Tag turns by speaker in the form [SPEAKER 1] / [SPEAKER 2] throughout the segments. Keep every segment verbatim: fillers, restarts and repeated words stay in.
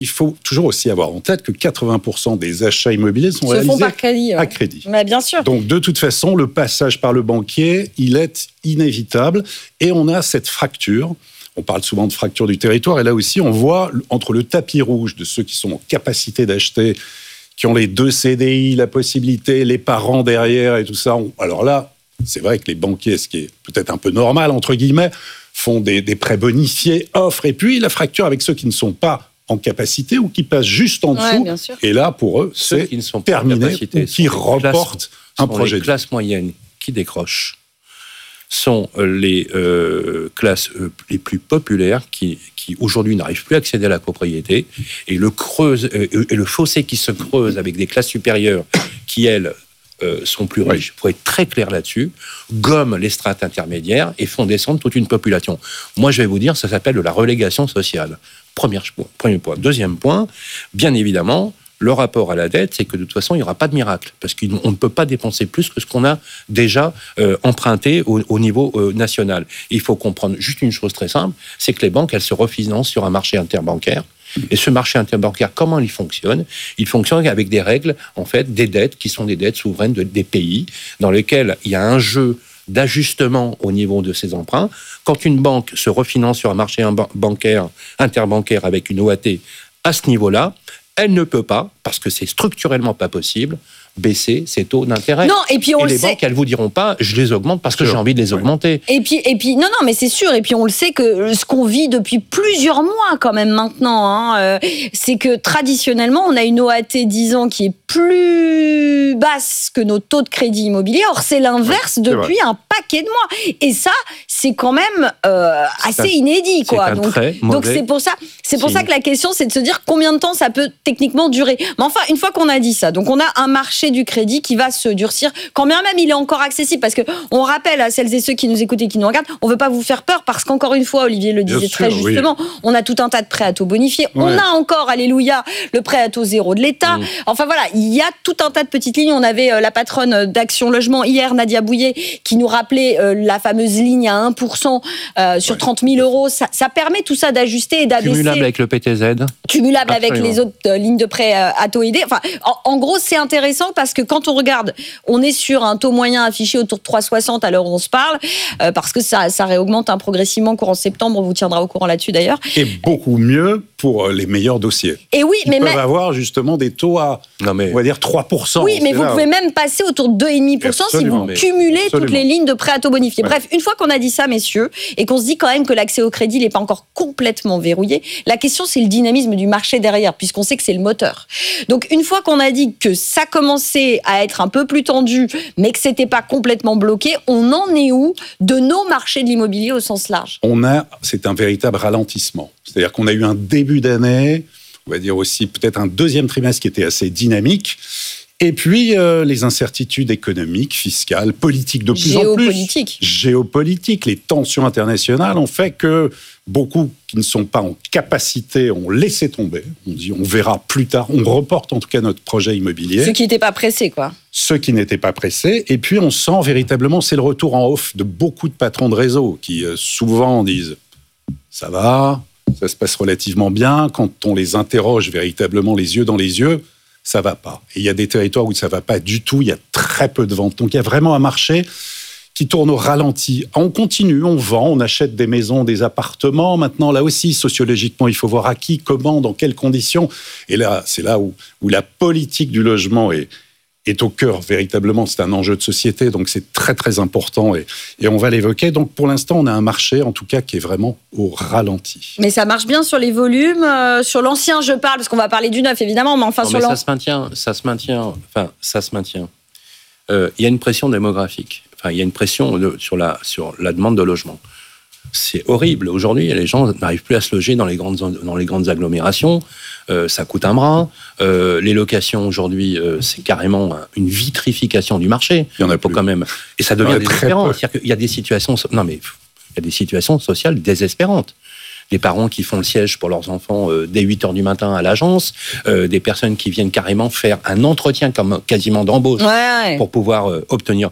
[SPEAKER 1] il faut toujours aussi avoir en tête que quatre-vingts pour cent des achats immobiliers sont
[SPEAKER 2] Se
[SPEAKER 1] réalisés
[SPEAKER 2] font par crédit, ouais.
[SPEAKER 1] à crédit.
[SPEAKER 2] Mais bien sûr.
[SPEAKER 1] Donc, de toute façon, le passage par le banquier, il est inévitable. Et on a cette fracture. On parle souvent de fracture du territoire. Et là aussi, on voit entre le tapis rouge de ceux qui sont en capacité d'acheter, qui ont les deux C D I, la possibilité, les parents derrière et tout ça. On... Alors là, c'est vrai que les banquiers, ce qui est peut-être un peu normal, entre guillemets, font des, des prêts bonifiés, offrent. Et puis, la fracture avec ceux qui ne sont pas en capacité ou qui passent juste en dessous.
[SPEAKER 2] Ouais,
[SPEAKER 1] et là, pour eux,
[SPEAKER 3] ceux
[SPEAKER 1] c'est
[SPEAKER 3] qui ne sont
[SPEAKER 1] terminé,
[SPEAKER 3] pas en capacité,
[SPEAKER 1] ou qui reportent un projet.
[SPEAKER 3] Les classes moyennes qui décrochent sont les euh, classes euh, les plus populaires qui, qui aujourd'hui n'arrivent plus à accéder à la propriété, et le, creuse, euh, et le fossé qui se creuse avec des classes supérieures qui, elles, euh, sont plus riches, oui. Pour être très clair là-dessus, gomment les strates intermédiaires et font descendre toute une population. Moi, je vais vous dire, ça s'appelle de la relégation sociale. Premier point. Premier point. Deuxième point, bien évidemment, le rapport à la dette, c'est que de toute façon, il n'y aura pas de miracle, parce qu'on ne peut pas dépenser plus que ce qu'on a déjà euh, emprunté au, au niveau euh, national. Et il faut comprendre juste une chose très simple, c'est que les banques, elles se refinancent sur un marché interbancaire. Et ce marché interbancaire, comment il fonctionne ? Il fonctionne avec des règles, en fait, des dettes qui sont des dettes souveraines de, des pays, dans lesquelles il y a un jeu d'ajustement au niveau de ces emprunts. Quand une banque se refinance sur un marché bancaire, interbancaire avec une O A T à ce niveau-là, elle ne peut pas, parce que c'est structurellement pas possible, baisser ses taux d'intérêt.
[SPEAKER 2] Non, et puis on
[SPEAKER 3] et
[SPEAKER 2] le
[SPEAKER 3] les
[SPEAKER 2] sait.
[SPEAKER 3] banques, elles vous diront pas, je les augmente parce que
[SPEAKER 1] Sûr.
[SPEAKER 3] j'ai envie de les augmenter.
[SPEAKER 2] Et puis, et puis, non, non, mais c'est sûr. Et puis, on le sait que ce qu'on vit depuis plusieurs mois, quand même, maintenant, hein, euh, c'est que traditionnellement, on a une O A T dix ans qui est plus basse que nos taux de crédit immobilier. Or, c'est l'inverse
[SPEAKER 1] oui, c'est
[SPEAKER 2] depuis
[SPEAKER 1] vrai.
[SPEAKER 2] un paquet de mois. Et ça, c'est quand même euh, assez
[SPEAKER 3] un,
[SPEAKER 2] inédit, quoi.
[SPEAKER 3] C'est un
[SPEAKER 2] donc,
[SPEAKER 3] très
[SPEAKER 2] donc c'est pour ça, c'est pour
[SPEAKER 3] signe.
[SPEAKER 2] ça que la question, c'est de se dire combien de temps ça peut techniquement durer. Mais enfin, une fois qu'on a dit ça, donc on a un marché du crédit qui va se durcir, quand bien même il est encore accessible, parce que on rappelle à celles et ceux qui nous écoutent et qui nous regardent, on veut pas vous faire peur, parce qu'encore une fois, Olivier le disait
[SPEAKER 1] Bien
[SPEAKER 2] très
[SPEAKER 1] sûr,
[SPEAKER 2] justement, oui. On a tout un tas de prêts à taux bonifiés, ouais. On a encore, alléluia, le prêt à taux zéro de l'État. Mmh. Enfin voilà, il y a tout un tas de petites lignes. On avait euh, la patronne d'Action Logement hier, Nadia Bouillet, qui nous rappelait euh, la fameuse ligne à un pour cent euh, sur ouais. trente mille euros. Ça, ça permet tout ça d'ajuster et d'abaisser.
[SPEAKER 3] Cumulable avec le P T Z.
[SPEAKER 2] Cumulable Absolument. Avec les autres euh, lignes de prêt euh, à taux aidé. Enfin, en, en gros, c'est intéressant parce que quand on regarde, on est sur un taux moyen affiché autour de trois virgule soixante à l'heure où on se parle, euh, parce que ça, ça réaugmente hein, progressivement courant septembre. On vous tiendra au courant là-dessus d'ailleurs.
[SPEAKER 1] Et beaucoup mieux pour les meilleurs dossiers.
[SPEAKER 2] Et oui,
[SPEAKER 1] Ils
[SPEAKER 2] mais
[SPEAKER 1] peuvent
[SPEAKER 2] même...
[SPEAKER 1] avoir justement des taux à, non mais... on va dire trois pour cent.
[SPEAKER 2] Oui, mais vous là, pouvez ouais. même passer autour de deux virgule cinq pour cent si vous
[SPEAKER 1] mais...
[SPEAKER 2] cumulez Absolument. Toutes les lignes de prêt à taux bonifiés. Ouais. Bref, une fois qu'on a dit ça, messieurs, et qu'on se dit quand même que l'accès au crédit n'est pas encore complètement verrouillé, la question, c'est le dynamisme du marché derrière, puisqu'on sait que c'est le moteur. Donc, une fois qu'on a dit que ça commençait à être un peu plus tendu, mais que c'était pas complètement bloqué, on en est où de nos marchés de l'immobilier au sens large ?
[SPEAKER 1] On a, c'est un véritable ralentissement. C'est-à-dire qu'on a eu un début d'année, on va dire aussi peut-être un deuxième trimestre qui était assez dynamique. Et puis, euh, les incertitudes économiques, fiscales, politiques de plus en plus.
[SPEAKER 2] Géopolitiques.
[SPEAKER 1] Géopolitiques. Les tensions internationales ont fait que beaucoup qui ne sont pas en capacité ont laissé tomber. On dit, on verra plus tard. On reporte en tout cas notre projet immobilier.
[SPEAKER 2] Ceux qui n'étaient pas pressés, quoi.
[SPEAKER 1] Ceux qui n'étaient pas pressés. Et puis, on sent véritablement, c'est le retour en off de beaucoup de patrons de réseau qui euh, souvent disent « ça va, ça se passe relativement bien ». Quand on les interroge véritablement les yeux dans les yeux, ça va pas. Et il y a des territoires où ça va pas du tout, il y a très peu de ventes. Donc il y a vraiment un marché qui tourne au ralenti. On continue, on vend, on achète des maisons, des appartements. Maintenant, là aussi, sociologiquement, il faut voir à qui, comment, dans quelles conditions. Et là, c'est là où, où la politique du logement est, est au cœur, véritablement. C'est un enjeu de société, donc c'est très, très important. Et, et on va l'évoquer. Donc, pour l'instant, on a un marché, en tout cas, qui est vraiment au ralenti.
[SPEAKER 2] Mais ça marche bien sur les volumes, euh, sur l'ancien, je parle, parce qu'on va parler du neuf, évidemment, mais enfin
[SPEAKER 3] non,
[SPEAKER 2] sur
[SPEAKER 3] mais
[SPEAKER 2] l'ancien.
[SPEAKER 3] Ça se maintient, ça se maintient, enfin, ça se maintient. Euh, il y a une pression démographique. Enfin, il y a une pression de, sur, la, sur la demande de logement. C'est horrible. Aujourd'hui, les gens n'arrivent plus à se loger dans les grandes, dans les grandes agglomérations. Euh, ça coûte un bras. Euh, les locations, aujourd'hui, euh, c'est carrément une vitrification du marché.
[SPEAKER 1] Il y en a plus.
[SPEAKER 3] Quand même. Et ça devient désespérant. C'est-à-dire qu'il y a des situations... Non, mais il y a des situations sociales désespérantes. des parents qui font le siège pour leurs enfants euh, dès huit heures du matin à l'agence, euh, des personnes qui viennent carrément faire un entretien comme quasiment d'embauche
[SPEAKER 2] ouais, ouais.
[SPEAKER 3] pour pouvoir euh, obtenir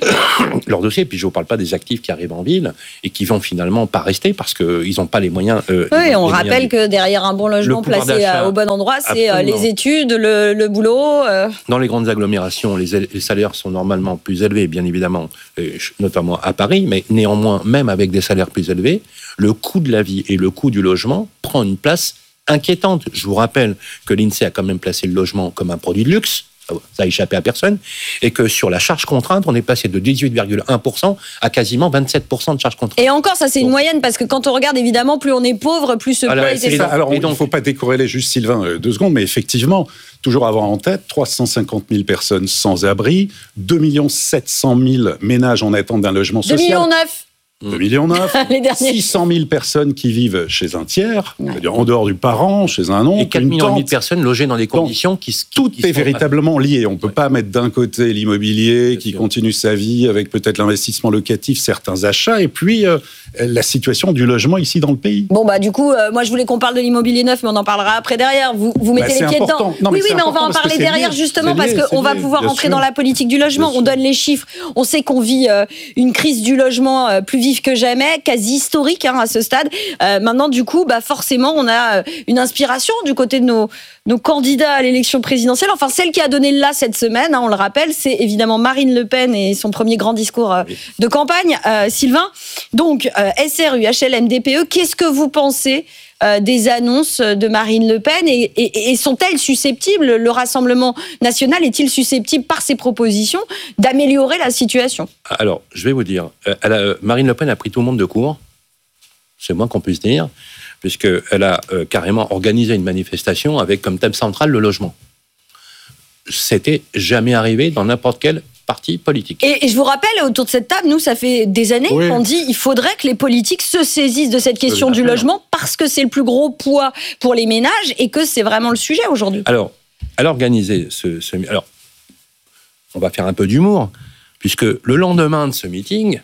[SPEAKER 3] leur dossier. Puis je vous parle pas des actifs qui arrivent en ville et qui vont finalement pas rester parce qu'ils n'ont pas les moyens. Euh,
[SPEAKER 2] oui,
[SPEAKER 3] les
[SPEAKER 2] on
[SPEAKER 3] moyens
[SPEAKER 2] rappelle
[SPEAKER 3] du...
[SPEAKER 2] que derrière un bon logement placé au bon endroit, c'est
[SPEAKER 3] absolument.
[SPEAKER 2] les études, le, le boulot. Euh...
[SPEAKER 3] Dans les grandes agglomérations, les, les salaires sont normalement plus élevés, bien évidemment, notamment à Paris, mais néanmoins, même avec des salaires plus élevés, le coût de la vie et le coût du logement prend une place inquiétante. Je vous rappelle que l'INSEE a quand même placé le logement comme un produit de luxe, ça a échappé à personne, et que sur la charge contrainte, on est passé de dix-huit virgule un pour cent à quasiment vingt-sept pour cent de charge contrainte.
[SPEAKER 2] Et encore, ça c'est une moyenne, parce que quand on regarde, évidemment, plus on est pauvre, plus ce
[SPEAKER 1] alors,
[SPEAKER 2] poids est
[SPEAKER 1] ça. Alors, il ne faut pas décorréler juste Sylvain euh, deux secondes, mais effectivement, toujours avoir en tête, trois cent cinquante mille personnes sans abri, deux millions sept cent mille ménages en attente d'un logement social.
[SPEAKER 2] deux millions neuf
[SPEAKER 1] deux millions neuf, six cent mille personnes qui vivent chez un tiers, ouais. c'est-à-dire en dehors du parent, chez un oncle,
[SPEAKER 3] et quatre millions de personnes logées dans des conditions qui, qui
[SPEAKER 1] tout
[SPEAKER 3] qui
[SPEAKER 1] est véritablement lié. On ne peut ouais. pas mettre d'un côté l'immobilier qui
[SPEAKER 3] sûr.
[SPEAKER 1] continue sa vie avec peut-être l'investissement locatif, certains achats, et puis euh, la situation du logement ici dans le pays.
[SPEAKER 2] Bon bah du coup, euh, moi je voulais qu'on parle de l'immobilier neuf, mais on en parlera après derrière. Vous, vous mettez bah, les pieds
[SPEAKER 1] important.
[SPEAKER 2] dedans.
[SPEAKER 1] Non,
[SPEAKER 2] oui,
[SPEAKER 1] mais
[SPEAKER 2] oui, mais on va en parler derrière lié. justement lié, parce qu'on va pouvoir rentrer dans la politique du logement. Bien on donne sûr. les chiffres. On sait qu'on vit euh, une crise du logement euh, plus vive que jamais, quasi historique hein, à ce stade. Euh, maintenant, du coup, bah, forcément, on a une inspiration du côté de nos, nos candidats à l'élection présidentielle. Enfin, celle qui a donné le là cette semaine, hein, on le rappelle, c'est évidemment Marine Le Pen et son premier grand discours euh, de campagne. Euh, Sylvain, donc, euh, S R U, H L M, D P E, qu'est-ce que vous pensez euh, des annonces de Marine Le Pen et, et, et sont-elles susceptibles, le Rassemblement national est-il susceptible, par ses propositions, d'améliorer la situation ?
[SPEAKER 3] Alors, je vais vous dire, euh, elle a, Marine Le Pen a pris tout le monde de court. C'est moins qu'on puisse dire, puisqu'elle a euh, carrément organisé une manifestation avec comme thème central le logement. C'était jamais arrivé dans n'importe quel parti politique.
[SPEAKER 2] Et, et je vous rappelle, autour de cette table, nous, ça fait des années oui. qu'on dit qu'il faudrait que les politiques se saisissent de cette question oui, du logement parce que c'est le plus gros poids pour les ménages et que c'est vraiment le sujet aujourd'hui.
[SPEAKER 3] Alors, elle a organisé ce, ce... Alors, on va faire un peu d'humour, puisque le lendemain de ce meeting,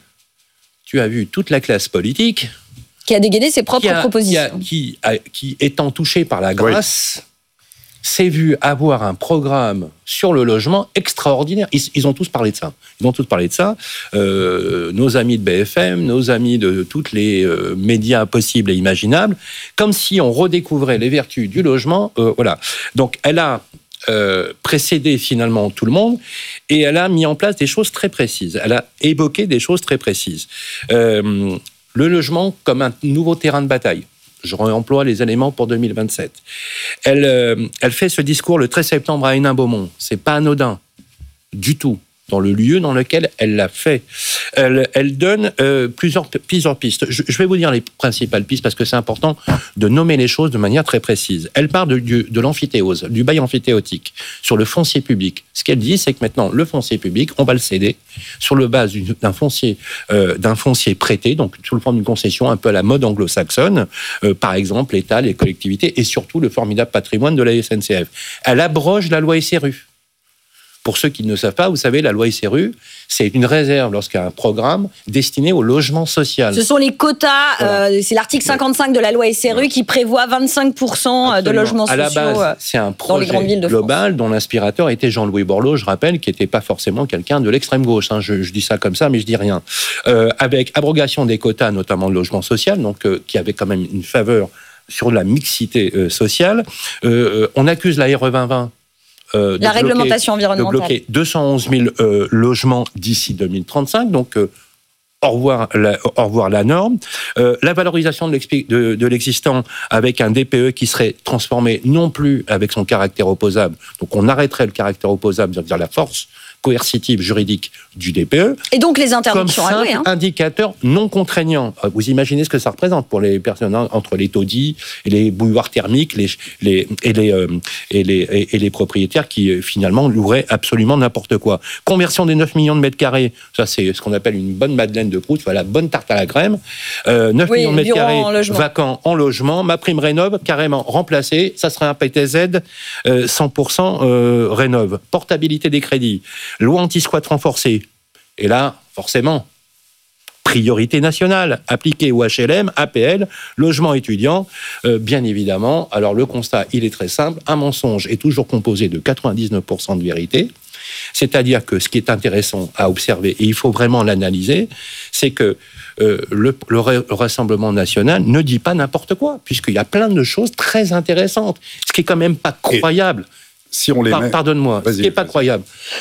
[SPEAKER 3] tu as vu toute la classe politique...
[SPEAKER 2] Qui a dégainé ses propres
[SPEAKER 3] qui a,
[SPEAKER 2] propositions.
[SPEAKER 3] Qui, a, qui, a, qui, étant touché par la grâce, oui. s'est vu avoir un programme sur le logement extraordinaire. Ils, ils ont tous parlé de ça. Ils ont tous parlé de ça. Euh, nos amis de B F M, nos amis de tous les euh, médias possibles et imaginables, comme si on redécouvrait les vertus du logement. Euh, voilà. Donc, elle a euh, précédé finalement tout le monde et elle a mis en place des choses très précises. Elle a évoqué des choses très précises. Euh, Le logement comme un nouveau terrain de bataille. Je réemploie les éléments pour deux mille vingt-sept. Elle, euh, elle fait ce discours le treize septembre à Hénin-Beaumont. C'est pas anodin du tout dans le lieu dans lequel elle l'a fait. Elle, elle donne euh, plusieurs, plusieurs pistes. Je, je vais vous dire les principales pistes parce que c'est important de nommer les choses de manière très précise. Elle parle de, de, de l'amphithéose, du bail amphithéotique, sur le foncier public. Ce qu'elle dit, c'est que maintenant, le foncier public, on va le céder sur le base d'un foncier, euh, d'un foncier prêté, donc sous le forme d'une concession un peu à la mode anglo-saxonne, euh, par exemple l'État, les collectivités et surtout le formidable patrimoine de la S N C F. Elle abroge la loi S R U. Pour ceux qui ne savent pas, vous savez, la loi S R U, c'est une réserve lorsqu'il y a un programme destiné au logement social.
[SPEAKER 2] Ce sont les quotas, voilà. euh, c'est l'article cinquante-cinq de la loi S R U qui prévoit vingt-cinq pour cent Absolument. De logements sociaux. À la base,
[SPEAKER 3] c'est un projet global dont l'inspirateur était Jean-Louis Borloo, je rappelle, qui n'était pas forcément quelqu'un de l'extrême gauche. Hein. Je, je dis ça comme ça, mais je dis rien. Euh, avec abrogation des quotas, notamment de logement social, donc euh, qui avait quand même une faveur sur la mixité euh, sociale. Euh, on accuse la R E vingt vingt. Euh,
[SPEAKER 2] la réglementation
[SPEAKER 3] bloquer,
[SPEAKER 2] environnementale.
[SPEAKER 3] De bloquer deux cent onze mille euh, logements d'ici deux mille trente-cinq, donc euh, au revoir la, au revoir la norme. Euh, la valorisation de, de, de l'existant avec un D P E qui serait transformé non plus avec son caractère opposable, donc on arrêterait le caractère opposable, c'est-à-dire la force coercitive juridique du D P E.
[SPEAKER 2] Et donc les interdictions
[SPEAKER 3] comme
[SPEAKER 2] allouées. Hein.
[SPEAKER 3] Indicateur non contraignant. Vous imaginez ce que ça représente pour les personnes entre les taudis et les bouilloires thermiques les, les, et, les, euh, et, les, et, et les propriétaires qui finalement loueraient absolument n'importe quoi. Conversion des neuf millions de mètres carrés, ça c'est ce qu'on appelle une bonne Madeleine de Proust, voilà, bonne tarte à la crème. Euh, neuf oui, millions de mètres carrés en vacants en logement, ma prime rénov carrément remplacée, ça serait un P T Z euh, cent pour cent euh, rénov. Portabilité des crédits. Loi anti-squat renforcée. Et là, forcément, priorité nationale, appliquée au H L M, A P L, logement étudiant, euh, bien évidemment. Alors le constat, il est très simple. Un mensonge est toujours composé de quatre-vingt-dix-neuf pour cent de vérité. C'est-à-dire que ce qui est intéressant à observer, et il faut vraiment l'analyser, c'est que euh, le, le, le Rassemblement national ne dit pas n'importe quoi, puisqu'il y a plein de choses très intéressantes, ce qui est quand même pas croyable.
[SPEAKER 1] Et si on les
[SPEAKER 3] Par,
[SPEAKER 1] met...
[SPEAKER 3] Pardonne-moi,
[SPEAKER 1] vas-y,
[SPEAKER 3] ce qui est pas
[SPEAKER 1] vas-y.
[SPEAKER 3] croyable,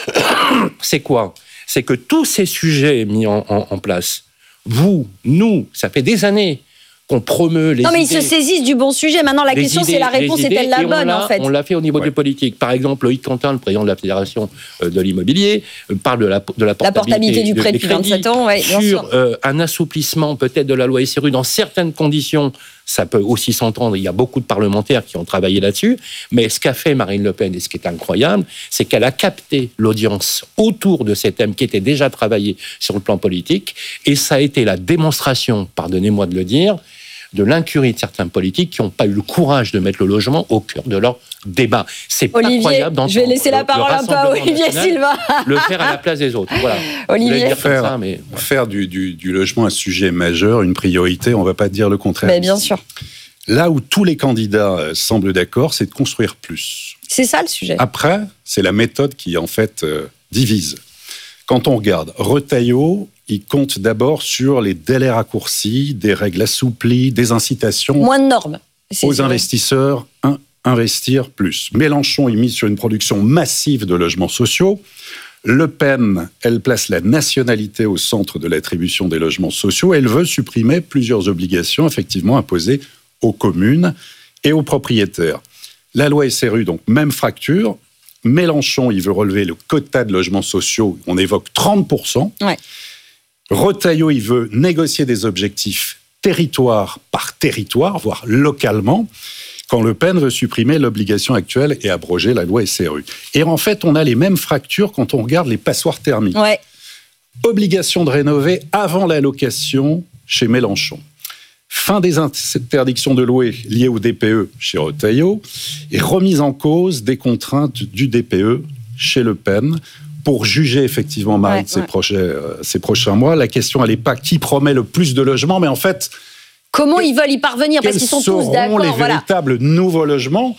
[SPEAKER 3] c'est quoi ? C'est que tous ces sujets mis en, en, en place, vous, nous, ça fait des années qu'on promeut les
[SPEAKER 2] Non, mais
[SPEAKER 3] idées,
[SPEAKER 2] ils se saisissent du bon sujet. Maintenant, la
[SPEAKER 3] les
[SPEAKER 2] question,
[SPEAKER 3] idées,
[SPEAKER 2] c'est la réponse
[SPEAKER 3] les idées,
[SPEAKER 2] est-elle la
[SPEAKER 3] et on
[SPEAKER 2] bonne,
[SPEAKER 3] l'a-
[SPEAKER 2] en fait?
[SPEAKER 3] On l'a fait au niveau
[SPEAKER 1] Ouais.
[SPEAKER 3] des politiques. Par exemple, Loïc Quentin, le président de la Fédération euh, de l'immobilier, euh, parle de la, de la portabilité,
[SPEAKER 2] La portabilité du
[SPEAKER 3] de-
[SPEAKER 2] prêt
[SPEAKER 3] des
[SPEAKER 2] depuis
[SPEAKER 3] crédits,
[SPEAKER 2] vingt-sept ans, ouais, bien
[SPEAKER 3] sur
[SPEAKER 2] sûr.
[SPEAKER 3] euh, un assouplissement peut-être de la loi S R U dans certaines conditions. Ça peut aussi s'entendre. Il y a beaucoup de parlementaires qui ont travaillé là-dessus. Mais ce qu'a fait Marine Le Pen, et ce qui est incroyable, c'est qu'elle a capté l'audience autour de ces thèmes qui étaient déjà travaillés sur le plan politique. Et ça a été la démonstration, pardonnez-moi de le dire, de l'incurie de certains politiques qui n'ont pas eu le courage de mettre le logement au cœur de leur débat. C'est pas
[SPEAKER 2] Olivier,
[SPEAKER 3] croyable d'entendre
[SPEAKER 2] je vais laisser la
[SPEAKER 3] le- le
[SPEAKER 2] parole un peu à
[SPEAKER 3] Rassemblement
[SPEAKER 2] Olivier
[SPEAKER 3] national
[SPEAKER 2] Silva.
[SPEAKER 3] le faire à la place des autres. Voilà.
[SPEAKER 2] Olivier.
[SPEAKER 3] Je voulais dire comme
[SPEAKER 1] Faire,
[SPEAKER 3] ça, mais...
[SPEAKER 1] faire du, du, du logement un sujet majeur, une priorité, on ne va pas dire le contraire.
[SPEAKER 2] Mais bien sûr.
[SPEAKER 1] Là où tous les candidats euh, semblent d'accord, c'est de construire plus.
[SPEAKER 2] C'est ça le sujet.
[SPEAKER 1] Après, c'est la méthode qui, en fait, euh, divise. Quand on regarde Retailleau, il compte d'abord sur les délais raccourcis, des règles assouplies, des incitations
[SPEAKER 2] Moins de normes. C'est-
[SPEAKER 1] aux
[SPEAKER 2] c'est vrai.
[SPEAKER 1] investisseurs, un, investir plus. Mélenchon, il mise sur une production massive de logements sociaux. Le Pen, elle place la nationalité au centre de l'attribution des logements sociaux. Elle veut supprimer plusieurs obligations effectivement imposées aux communes et aux propriétaires. La loi S R U, donc, même fracture. Mélenchon, il veut relever le quota de logements sociaux. On évoque trente pour cent.
[SPEAKER 2] Ouais.
[SPEAKER 1] Retailleau, il veut négocier des objectifs territoire par territoire, voire localement, quand Le Pen veut supprimer l'obligation actuelle et abroger la loi S R U. Et en fait, on a les mêmes fractures quand on regarde les passoires thermiques.
[SPEAKER 2] Ouais.
[SPEAKER 1] Obligation de rénover avant la location chez Mélenchon. Fin des interdictions de louer liées au D P E chez Retailleau et remise en cause des contraintes du D P E chez Le Pen pour juger effectivement Marie
[SPEAKER 2] Ouais,
[SPEAKER 1] de ses,
[SPEAKER 2] ouais.
[SPEAKER 1] projets, euh, ces prochains mois. La question, elle n'est pas qui promet le plus de logements, mais en fait,
[SPEAKER 2] Comment ils veulent y parvenir? Parce
[SPEAKER 1] quels
[SPEAKER 2] qu'ils sont
[SPEAKER 1] seront
[SPEAKER 2] tous d'accord.
[SPEAKER 1] les
[SPEAKER 2] Voilà.
[SPEAKER 1] véritables nouveaux logements?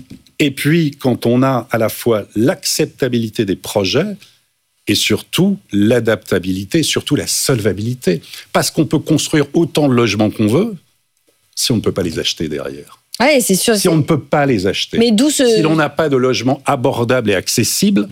[SPEAKER 1] Et puis, quand on a à la fois l'acceptabilité des projets et surtout l'adaptabilité, surtout la solvabilité. Parce qu'on peut construire autant de logements qu'on veut si on ne peut pas les acheter derrière.
[SPEAKER 2] Ouais, c'est sûr.
[SPEAKER 1] Si
[SPEAKER 2] c'est-
[SPEAKER 1] on ne peut pas les acheter.
[SPEAKER 2] Mais d'où ce.
[SPEAKER 1] Si l'on n'a pas de logement abordable et accessible,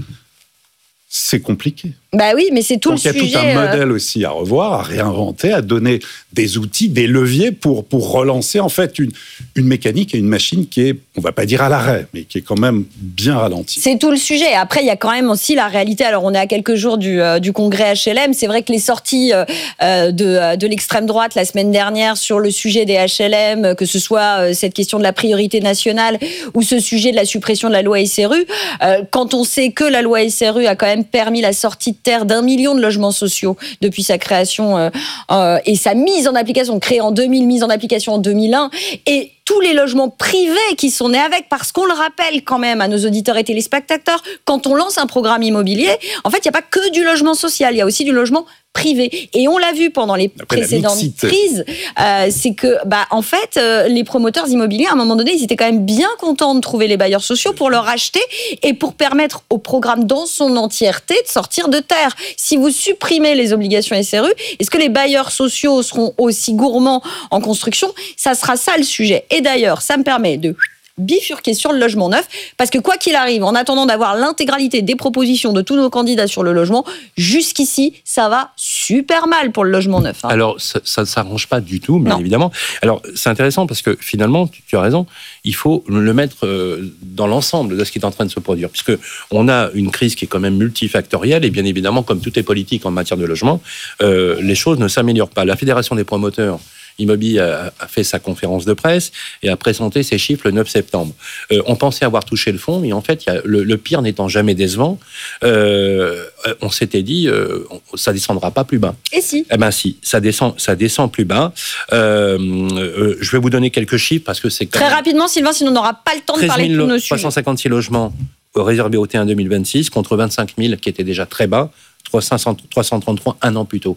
[SPEAKER 1] c'est compliqué.
[SPEAKER 2] Bah oui, mais c'est tout
[SPEAKER 1] Donc
[SPEAKER 2] le
[SPEAKER 1] il y a
[SPEAKER 2] sujet.
[SPEAKER 1] tout un
[SPEAKER 2] euh,
[SPEAKER 1] modèle aussi à revoir, à réinventer, à donner des outils, des leviers pour, pour relancer en fait une, une mécanique et une machine qui est, on ne va pas dire à l'arrêt, mais qui est quand même bien ralentie.
[SPEAKER 2] C'est tout le sujet. Après, il y a quand même aussi la réalité. Alors, on est à quelques jours du, euh, du congrès H L M. C'est vrai que les sorties euh, euh, de, euh, de l'extrême droite la semaine dernière sur le sujet des H L M, euh, que ce soit euh, cette question de la priorité nationale ou ce sujet de la suppression de la loi S R U, euh, quand on sait que la loi S R U a quand même permis la sortie de terre d'un million de logements sociaux depuis sa création euh, euh, et sa mise en application, créée en deux mille, mise en application en deux mille un, et tous les logements privés qui sont nés avec, parce qu'on le rappelle quand même à nos auditeurs et téléspectateurs, quand on lance un programme immobilier, en fait, il n'y a pas que du logement social, il y a aussi du logement privé. Et on l'a vu pendant les
[SPEAKER 1] Après, la
[SPEAKER 2] précédentes
[SPEAKER 1] mixité.
[SPEAKER 2] crises, euh, c'est que, bah, en fait, euh, les promoteurs immobiliers, à un moment donné, ils étaient quand même bien contents de trouver les bailleurs sociaux pour leur acheter et pour permettre au programme dans son entièreté de sortir de terre. Si vous supprimez les obligations S R U, est-ce que les bailleurs sociaux seront aussi gourmands en construction? Ça sera ça le sujet. Et d'ailleurs, ça me permet de bifurquer sur le logement neuf, parce que quoi qu'il arrive, en attendant d'avoir l'intégralité des propositions de tous nos candidats sur le logement, jusqu'ici, ça va super mal pour le logement neuf. hein.
[SPEAKER 3] Alors, ça ne s'arrange pas du tout, bien
[SPEAKER 2] Non.
[SPEAKER 3] évidemment. Alors, c'est intéressant parce que finalement, tu, tu as raison, il faut le mettre euh, dans l'ensemble de ce qui est en train de se produire. Puisque on a une crise qui est quand même multifactorielle et bien évidemment, comme tout est politique en matière de logement, euh, les choses ne s'améliorent pas. La Fédération des promoteurs immobiliers a, a fait sa conférence de presse et a présenté ses chiffres le neuf septembre. Euh, on pensait avoir touché le fond, mais en fait, il y a, le, le pire n'étant jamais décevant, euh, on s'était dit, euh, ça descendra pas plus bas.
[SPEAKER 2] Et si
[SPEAKER 3] Eh ben si, ça descend, ça descend plus bas. Euh, euh, je vais vous donner quelques chiffres parce que c'est quand
[SPEAKER 2] Très
[SPEAKER 3] même
[SPEAKER 2] rapidement, Sylvain, sinon on n'aura pas le temps de parler de tous nos
[SPEAKER 3] trois cent
[SPEAKER 2] sujets.
[SPEAKER 3] cinquante-six logements réservés au T un deux mille vingt-six contre vingt-cinq mille qui étaient déjà très bas, trois cent trente-trois un an plus tôt.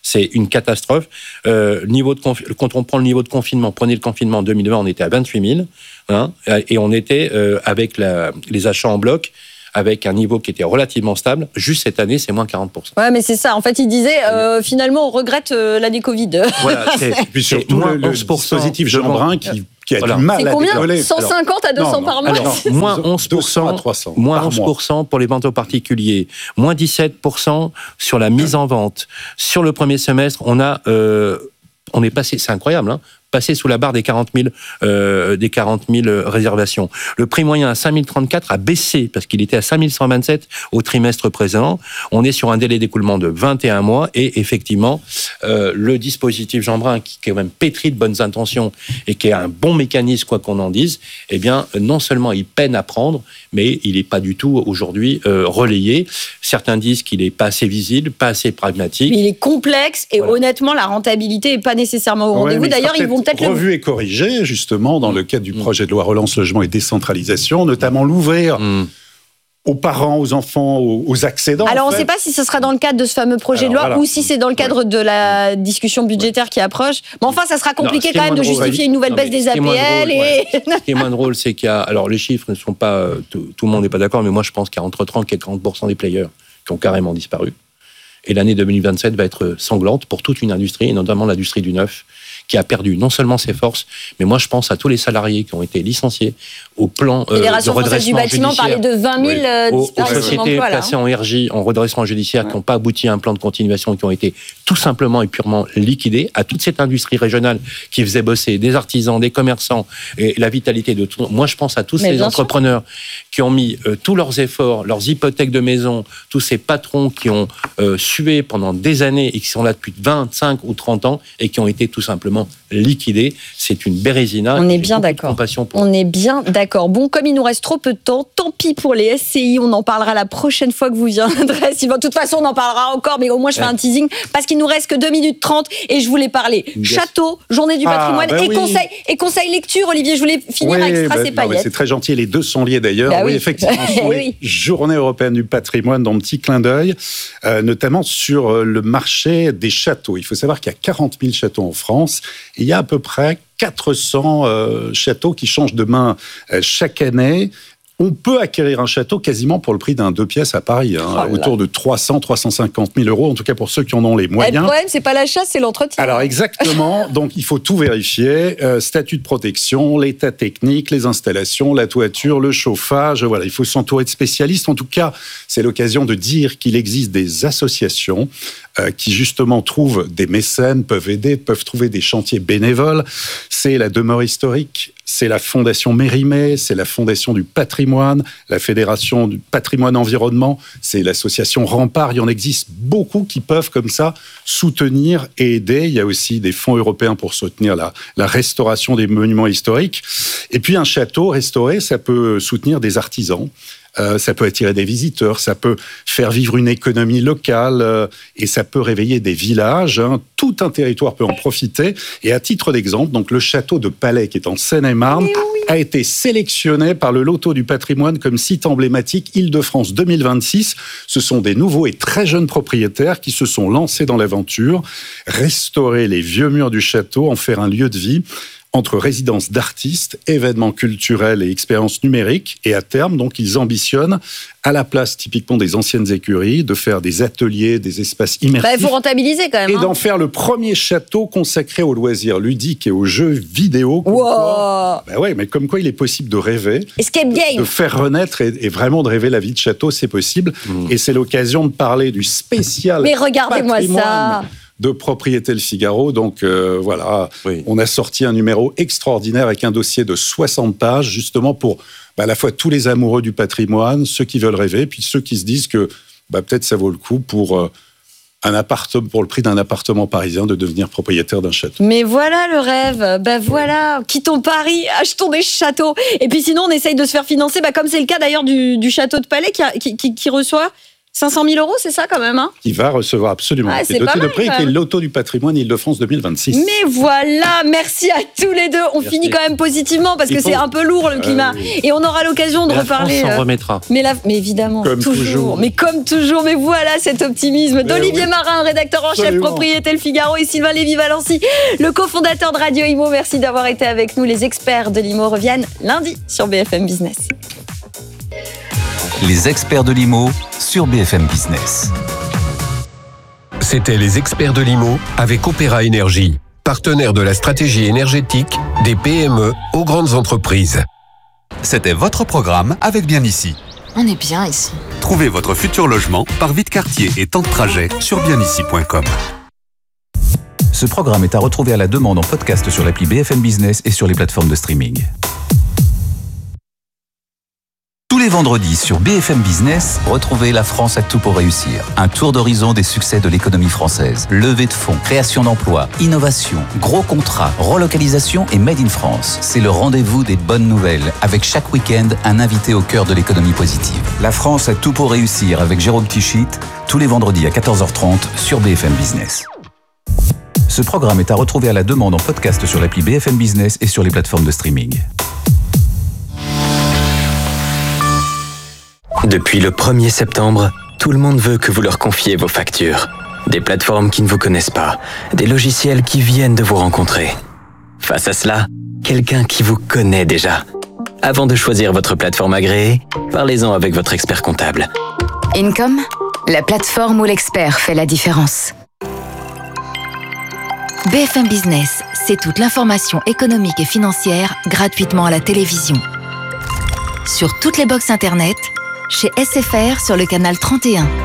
[SPEAKER 3] C'est une catastrophe. Euh, niveau de confi- quand on prend le niveau de confinement, prenez le confinement en deux mille vingt, on était à vingt-huit mille, hein, et on était euh, avec la, les achats en bloc, avec un niveau qui était relativement stable. Juste cette année, c'est moins quarante pour cent.
[SPEAKER 2] Ouais, mais c'est ça. En fait, il disait, euh, finalement, on regrette euh, l'année Covid.
[SPEAKER 3] Voilà, c'est,
[SPEAKER 1] et puis surtout
[SPEAKER 3] moins
[SPEAKER 1] le, le
[SPEAKER 3] onze pour cent
[SPEAKER 1] dispositif Jeanbrun qui, qui a
[SPEAKER 3] voilà.
[SPEAKER 1] du mal
[SPEAKER 2] c'est
[SPEAKER 1] à
[SPEAKER 2] combien
[SPEAKER 1] décoller.
[SPEAKER 2] cent cinquante
[SPEAKER 1] Alors,
[SPEAKER 2] à deux cents
[SPEAKER 1] non,
[SPEAKER 2] par mois.
[SPEAKER 3] Alors, moins onze pour cent,
[SPEAKER 1] deux cents à trois cents
[SPEAKER 3] moins
[SPEAKER 1] par
[SPEAKER 3] onze pour cent pour les ventes aux particuliers, moins dix-sept pour cent sur la mise en vente. Sur le premier semestre, on a, euh, on est passé, c'est incroyable, hein, passé sous la barre des quarante mille, euh, des quarante mille réservations. Le prix moyen à cinq mille trente-quatre a baissé parce qu'il était à cinq mille cent vingt-sept au trimestre présent. On est sur un délai d'écoulement de vingt et un mois et effectivement, euh, le dispositif Jeanbrun, qui, qui est même pétri de bonnes intentions et qui est un bon mécanisme, quoi qu'on en dise, eh bien, non seulement il peine à prendre, mais il n'est pas du tout aujourd'hui euh, relayé. Certains disent qu'il n'est pas assez visible, pas assez pragmatique.
[SPEAKER 2] Mais il est complexe et
[SPEAKER 3] Voilà.
[SPEAKER 2] honnêtement, la rentabilité n'est pas nécessairement au
[SPEAKER 1] Ouais,
[SPEAKER 2] rendez-vous.
[SPEAKER 1] mais
[SPEAKER 2] D'ailleurs,
[SPEAKER 1] ça
[SPEAKER 2] ils vont peut-être le...
[SPEAKER 1] revu et corrigé, justement, dans le cadre du projet de loi Relance Logement et Décentralisation, notamment l'ouvrir
[SPEAKER 3] Mmh.
[SPEAKER 1] aux parents, aux enfants, aux, aux accédants.
[SPEAKER 2] Alors,
[SPEAKER 1] en
[SPEAKER 2] on ne
[SPEAKER 1] fait.
[SPEAKER 2] sait pas si ce sera dans le cadre de ce fameux projet
[SPEAKER 1] Alors,
[SPEAKER 2] de loi
[SPEAKER 1] voilà.
[SPEAKER 2] ou si c'est dans le cadre de la discussion budgétaire qui approche. Mais enfin, ça sera compliqué
[SPEAKER 3] Non, ce qui est
[SPEAKER 2] quand même de
[SPEAKER 3] moins drôle,
[SPEAKER 2] justifier
[SPEAKER 3] oui.
[SPEAKER 2] une nouvelle
[SPEAKER 3] Non,
[SPEAKER 2] baisse
[SPEAKER 3] mais
[SPEAKER 2] des
[SPEAKER 3] ce qui est moins
[SPEAKER 2] A P L.
[SPEAKER 3] drôle,
[SPEAKER 2] Et...
[SPEAKER 3] Ce qui est moins drôle, c'est qu'il y a... Alors, les chiffres ne sont pas... euh, Tout, tout le monde n'est pas d'accord, mais moi, je pense qu'il y a entre trente et quarante pour cent des players qui ont carrément disparu. Et l'année deux mille vingt-sept va être sanglante pour toute une industrie, et notamment l'industrie du neuf, qui a perdu non seulement ses forces, mais moi je pense à tous les salariés qui ont été licenciés au plan euh, de
[SPEAKER 2] Fédération française du
[SPEAKER 3] redressement
[SPEAKER 2] bâtiment
[SPEAKER 3] judiciaire.
[SPEAKER 2] parlait de vingt mille
[SPEAKER 1] Oui.
[SPEAKER 2] euh,
[SPEAKER 3] Aux, aux
[SPEAKER 2] disparitions
[SPEAKER 3] sociétés
[SPEAKER 2] d'emplois. là,
[SPEAKER 3] placées
[SPEAKER 2] hein.
[SPEAKER 3] en R J, en redressement judiciaire, qui n'ont pas abouti à un plan de continuation, qui ont été tout simplement et purement liquidés, à toute cette industrie régionale qui faisait bosser des artisans, des commerçants, et la vitalité de tout. Moi, je pense à tous
[SPEAKER 2] Mais
[SPEAKER 3] ces
[SPEAKER 2] bien
[SPEAKER 3] entrepreneurs qui ont mis euh, tous leurs efforts, leurs hypothèques de maison, tous ces patrons qui ont euh, sué pendant des années et qui sont là depuis vingt-cinq ou trente ans et qui ont été tout simplement liquidés. C'est une bérésina.
[SPEAKER 2] On est
[SPEAKER 3] J'ai
[SPEAKER 2] bien
[SPEAKER 3] beaucoup de
[SPEAKER 2] d'accord.
[SPEAKER 3] compassion pour
[SPEAKER 2] On est bien d'accord. Bon, comme il nous reste trop peu de temps, tant pis pour les S C I. On en parlera la prochaine fois que vous viendrez. Sylvain. De toute façon, on en parlera encore, mais au moins je fais
[SPEAKER 3] Ouais.
[SPEAKER 2] un teasing parce qu'il nous reste que deux minutes trente et je voulais parler
[SPEAKER 3] Yes.
[SPEAKER 2] château, journée du
[SPEAKER 1] Ah,
[SPEAKER 2] patrimoine
[SPEAKER 1] bah
[SPEAKER 2] et,
[SPEAKER 1] oui.
[SPEAKER 2] conseil, et conseil lecture. Olivier, je voulais finir
[SPEAKER 1] Oui,
[SPEAKER 2] avec Strass
[SPEAKER 1] bah,
[SPEAKER 2] et
[SPEAKER 1] non, mais
[SPEAKER 2] paillettes.
[SPEAKER 1] c'est très gentil, les deux sont liés d'ailleurs.
[SPEAKER 2] Bah
[SPEAKER 1] oui,
[SPEAKER 2] oui.
[SPEAKER 1] effectivement, ce sont
[SPEAKER 2] Oui.
[SPEAKER 1] les Journées européennes du patrimoine, dans le petit clin d'œil, euh, notamment sur euh, le marché des châteaux. Il faut savoir qu'il y a quarante mille châteaux en France et il y a à peu près quatre cents euh, châteaux qui changent de main euh, chaque année. On peut acquérir un château quasiment pour le prix d'un deux pièces à Paris, hein,
[SPEAKER 2] Oh là.
[SPEAKER 1] autour de trois cents, trois cent cinquante mille euros, en tout cas pour ceux qui en ont les
[SPEAKER 2] Et le
[SPEAKER 1] moyens.
[SPEAKER 2] problème, c'est pas l'achat, c'est l'entretien.
[SPEAKER 1] Alors exactement, donc il faut tout vérifier, euh, statut de protection, l'état technique, les installations, la toiture, le chauffage, voilà, il faut s'entourer de spécialistes. En tout cas, c'est l'occasion de dire qu'il existe des associations euh, qui justement trouvent des mécènes, peuvent aider, peuvent trouver des chantiers bénévoles. C'est la demeure historique, c'est la Fondation Mérimée, c'est la Fondation du patrimoine, la Fédération du patrimoine environnement, c'est l'association Rempart. Il y en existe beaucoup qui peuvent comme ça soutenir et aider. Il y a aussi des fonds européens pour soutenir la, la restauration des monuments historiques. Et puis un château restauré, ça peut soutenir des artisans. Euh, ça peut attirer des visiteurs, ça peut faire vivre une économie locale euh, et ça peut réveiller des villages. Hein. Tout un territoire peut en profiter. Et à titre d'exemple, donc le château de Palais, qui est en Seine-et-Marne, a été sélectionné par le Loto du patrimoine comme site emblématique Île-de-France deux mille vingt-six. Ce sont des nouveaux et très jeunes propriétaires qui se sont lancés dans l'aventure, restaurer les vieux murs du château, en faire un lieu de vie entre résidences d'artistes, événements culturels et expériences numériques. Et à terme, donc, ils ambitionnent, à la place typiquement des anciennes écuries, de faire des ateliers, des espaces
[SPEAKER 2] Il
[SPEAKER 1] immersifs.
[SPEAKER 2] faut rentabiliser quand même.
[SPEAKER 1] Et
[SPEAKER 2] hein.
[SPEAKER 1] d'en faire le premier château consacré aux loisirs ludiques et aux jeux vidéo. Comme
[SPEAKER 2] Wow.
[SPEAKER 1] quoi, bah ouais, mais comme quoi il est possible de rêver,
[SPEAKER 2] Escape
[SPEAKER 1] de
[SPEAKER 2] game.
[SPEAKER 1] faire renaître et, et vraiment de rêver la vie de château, c'est possible.
[SPEAKER 3] Mmh.
[SPEAKER 1] Et c'est l'occasion de parler du spécial
[SPEAKER 2] Mais regardez-moi
[SPEAKER 1] patrimoine
[SPEAKER 2] ça.
[SPEAKER 1] de Propriété Le Figaro. Donc euh, voilà,
[SPEAKER 3] Oui.
[SPEAKER 1] on a sorti un numéro extraordinaire avec un dossier de soixante pages, justement pour bah, à la fois tous les amoureux du patrimoine, ceux qui veulent rêver, puis ceux qui se disent que bah, peut-être ça vaut le coup pour, euh, un appartement, pour le prix d'un appartement parisien de devenir propriétaire d'un château.
[SPEAKER 2] Mais voilà le rêve. Ben voilà, quittons Paris, achetons des châteaux. Et puis sinon, on essaye de se faire financer, bah, comme c'est le cas d'ailleurs du, du château de Palais qui, a- qui, qui, qui reçoit cinq cent mille euros, c'est ça quand même, hein?
[SPEAKER 1] Qui va recevoir absolument.
[SPEAKER 2] Ah,
[SPEAKER 1] qui
[SPEAKER 2] c'est
[SPEAKER 1] est doté
[SPEAKER 2] pas
[SPEAKER 1] de
[SPEAKER 2] mal,
[SPEAKER 1] prix,
[SPEAKER 2] quand
[SPEAKER 1] qui est
[SPEAKER 2] même.
[SPEAKER 1] le loto du patrimoine Île-de-France deux mille vingt-six.
[SPEAKER 2] Mais voilà, merci à tous les deux. On
[SPEAKER 3] Merci.
[SPEAKER 2] finit quand même positivement parce
[SPEAKER 1] Il
[SPEAKER 2] que
[SPEAKER 1] faut-
[SPEAKER 2] c'est un peu lourd le climat.
[SPEAKER 1] Euh, oui.
[SPEAKER 2] Et on aura l'occasion de
[SPEAKER 3] La
[SPEAKER 2] reparler.
[SPEAKER 3] France s'en
[SPEAKER 2] euh,
[SPEAKER 3] remettra.
[SPEAKER 2] Mais, la- mais évidemment,
[SPEAKER 1] Comme
[SPEAKER 2] toujours.
[SPEAKER 1] toujours.
[SPEAKER 2] Mais comme toujours, mais voilà cet optimisme d'Olivier
[SPEAKER 1] oui.
[SPEAKER 2] Marin, rédacteur en chef,
[SPEAKER 1] Absolument.
[SPEAKER 2] propriété Le Figaro, et Sylvain Lévy-Valency, le cofondateur de Radio Imo. Merci d'avoir été avec nous. Les experts de l'Imo reviennent lundi sur B F M Business.
[SPEAKER 4] Les experts de l'I M O sur B F M Business.
[SPEAKER 5] C'était les experts de l'I M O avec Opéra Énergie, partenaire de la stratégie énergétique des P M E aux grandes entreprises.
[SPEAKER 4] C'était votre programme avec Bien Ici.
[SPEAKER 6] On est bien ici.
[SPEAKER 4] Trouvez votre futur logement par vide quartier et temps de trajet sur bien ici point com. Ce programme est à retrouver à la demande en podcast sur l'appli B F M Business et sur les plateformes de streaming. Tous les vendredis sur B F M Business, retrouvez La France a tout pour réussir. Un tour d'horizon des succès de l'économie française. Levée de fonds, création d'emplois, innovation, gros contrats, relocalisation et Made in France. C'est le rendez-vous des bonnes nouvelles, avec chaque week-end un invité au cœur de l'économie positive. La France a tout pour réussir avec Jérôme Tichit, tous les vendredis à quatorze heures trente sur B F M Business. Ce programme est à retrouver à la demande en podcast sur l'appli B F M Business et sur les plateformes de streaming.
[SPEAKER 7] Depuis le premier septembre, tout le monde veut que vous leur confiez vos factures. Des plateformes qui ne vous connaissent pas, des logiciels qui viennent de vous rencontrer. Face à cela, quelqu'un qui vous connaît déjà. Avant de choisir votre plateforme agréée, parlez-en avec votre expert comptable.
[SPEAKER 6] Income, la plateforme où l'expert fait la différence. B F M Business, c'est toute l'information économique et financière gratuitement à la télévision. Sur toutes les box internet, chez S F R sur le canal trente et un.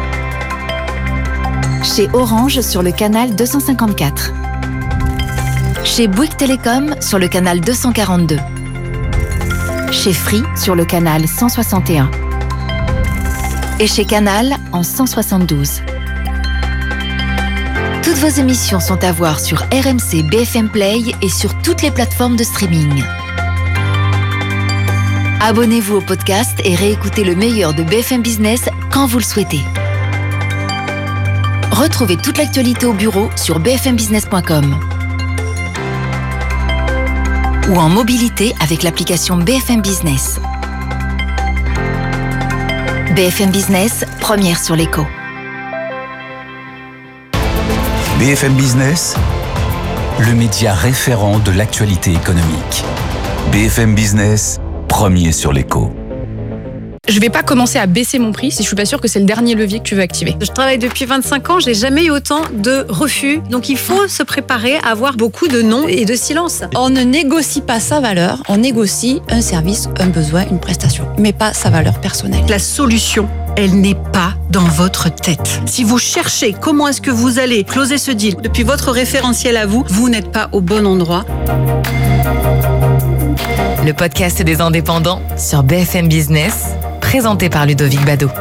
[SPEAKER 6] Chez Orange sur le canal deux cent cinquante-quatre. Chez Bouygues Télécom sur le canal deux cent quarante-deux. Chez Free sur le canal cent soixante et un. Et chez Canal en cent soixante-douze. Toutes vos émissions sont à voir sur R M C B F M Play et sur toutes les plateformes de streaming. Abonnez-vous au podcast et réécoutez le meilleur de B F M Business quand vous le souhaitez. Retrouvez toute l'actualité au bureau sur b f m business point com ou en mobilité avec l'application B F M Business. B F M Business, première sur l'écho.
[SPEAKER 4] B F M Business, le média référent de l'actualité économique. B F M Business, premier sur l'écho.
[SPEAKER 8] Je vais pas commencer à baisser mon prix si je suis pas sûre que c'est le dernier levier que tu veux activer.
[SPEAKER 9] Je travaille depuis vingt-cinq ans, j'ai jamais eu autant de refus. Donc il faut se préparer à avoir beaucoup de non et de silence.
[SPEAKER 8] On ne négocie pas sa valeur, on négocie un service, un besoin, une prestation, mais pas sa valeur personnelle.
[SPEAKER 9] La solution, elle n'est pas dans votre tête. Si vous cherchez comment est-ce que vous allez closer ce deal depuis votre référentiel à vous, vous n'êtes pas au bon endroit.
[SPEAKER 10] Le podcast des indépendants sur B F M Business, présenté par Ludovic Bado.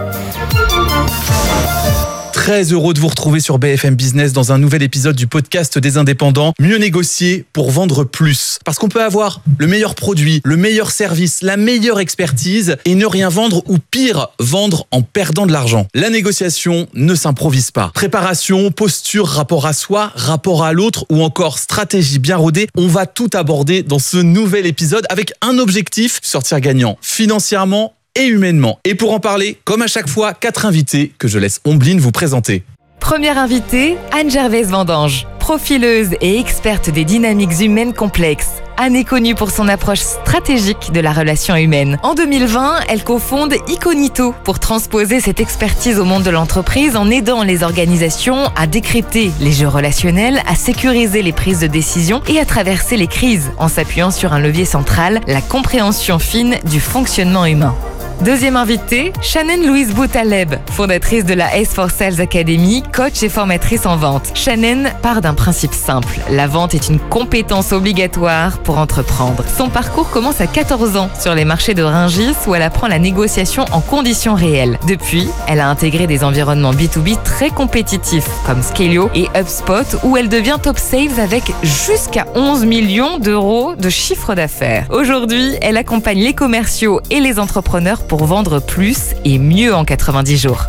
[SPEAKER 11] Très heureux de vous retrouver sur B F M Business dans un nouvel épisode du podcast des indépendants. Mieux négocier pour vendre plus. Parce qu'on peut avoir le meilleur produit, le meilleur service, la meilleure expertise et ne rien vendre ou pire, vendre en perdant de l'argent. La négociation ne s'improvise pas. Préparation, posture, rapport à soi, rapport à l'autre ou encore stratégie bien rodée, on va tout aborder dans ce nouvel épisode avec un objectif, sortir gagnant financièrement et humainement. Et pour en parler, comme à chaque fois, quatre invités que je laisse Ombline vous présenter.
[SPEAKER 10] Première invitée, Anne-Gervaise Vendange. Profileuse et experte des dynamiques humaines complexes. Anne est connue pour son approche stratégique de la relation humaine. En deux mille vingt, elle cofonde Iconito pour transposer cette expertise au monde de l'entreprise en aidant les organisations à décrypter les jeux relationnels, à sécuriser les prises de décision et à traverser les crises en s'appuyant sur un levier central, la compréhension fine du fonctionnement humain. Deuxième invitée, Shannon Louise Boutaleb, fondatrice de la Ace for Sales Academy, coach et formatrice en vente. Shannon part d'un principe simple. La vente est une compétence obligatoire pour entreprendre. Son parcours commence à quatorze ans sur les marchés de Rungis où elle apprend la négociation en conditions réelles. Depuis, elle a intégré des environnements B deux B très compétitifs comme Scalio et HubSpot où elle devient top sales avec jusqu'à onze millions d'euros de chiffre d'affaires. Aujourd'hui, elle accompagne les commerciaux et les entrepreneurs pour vendre plus et mieux en quatre-vingt-dix jours.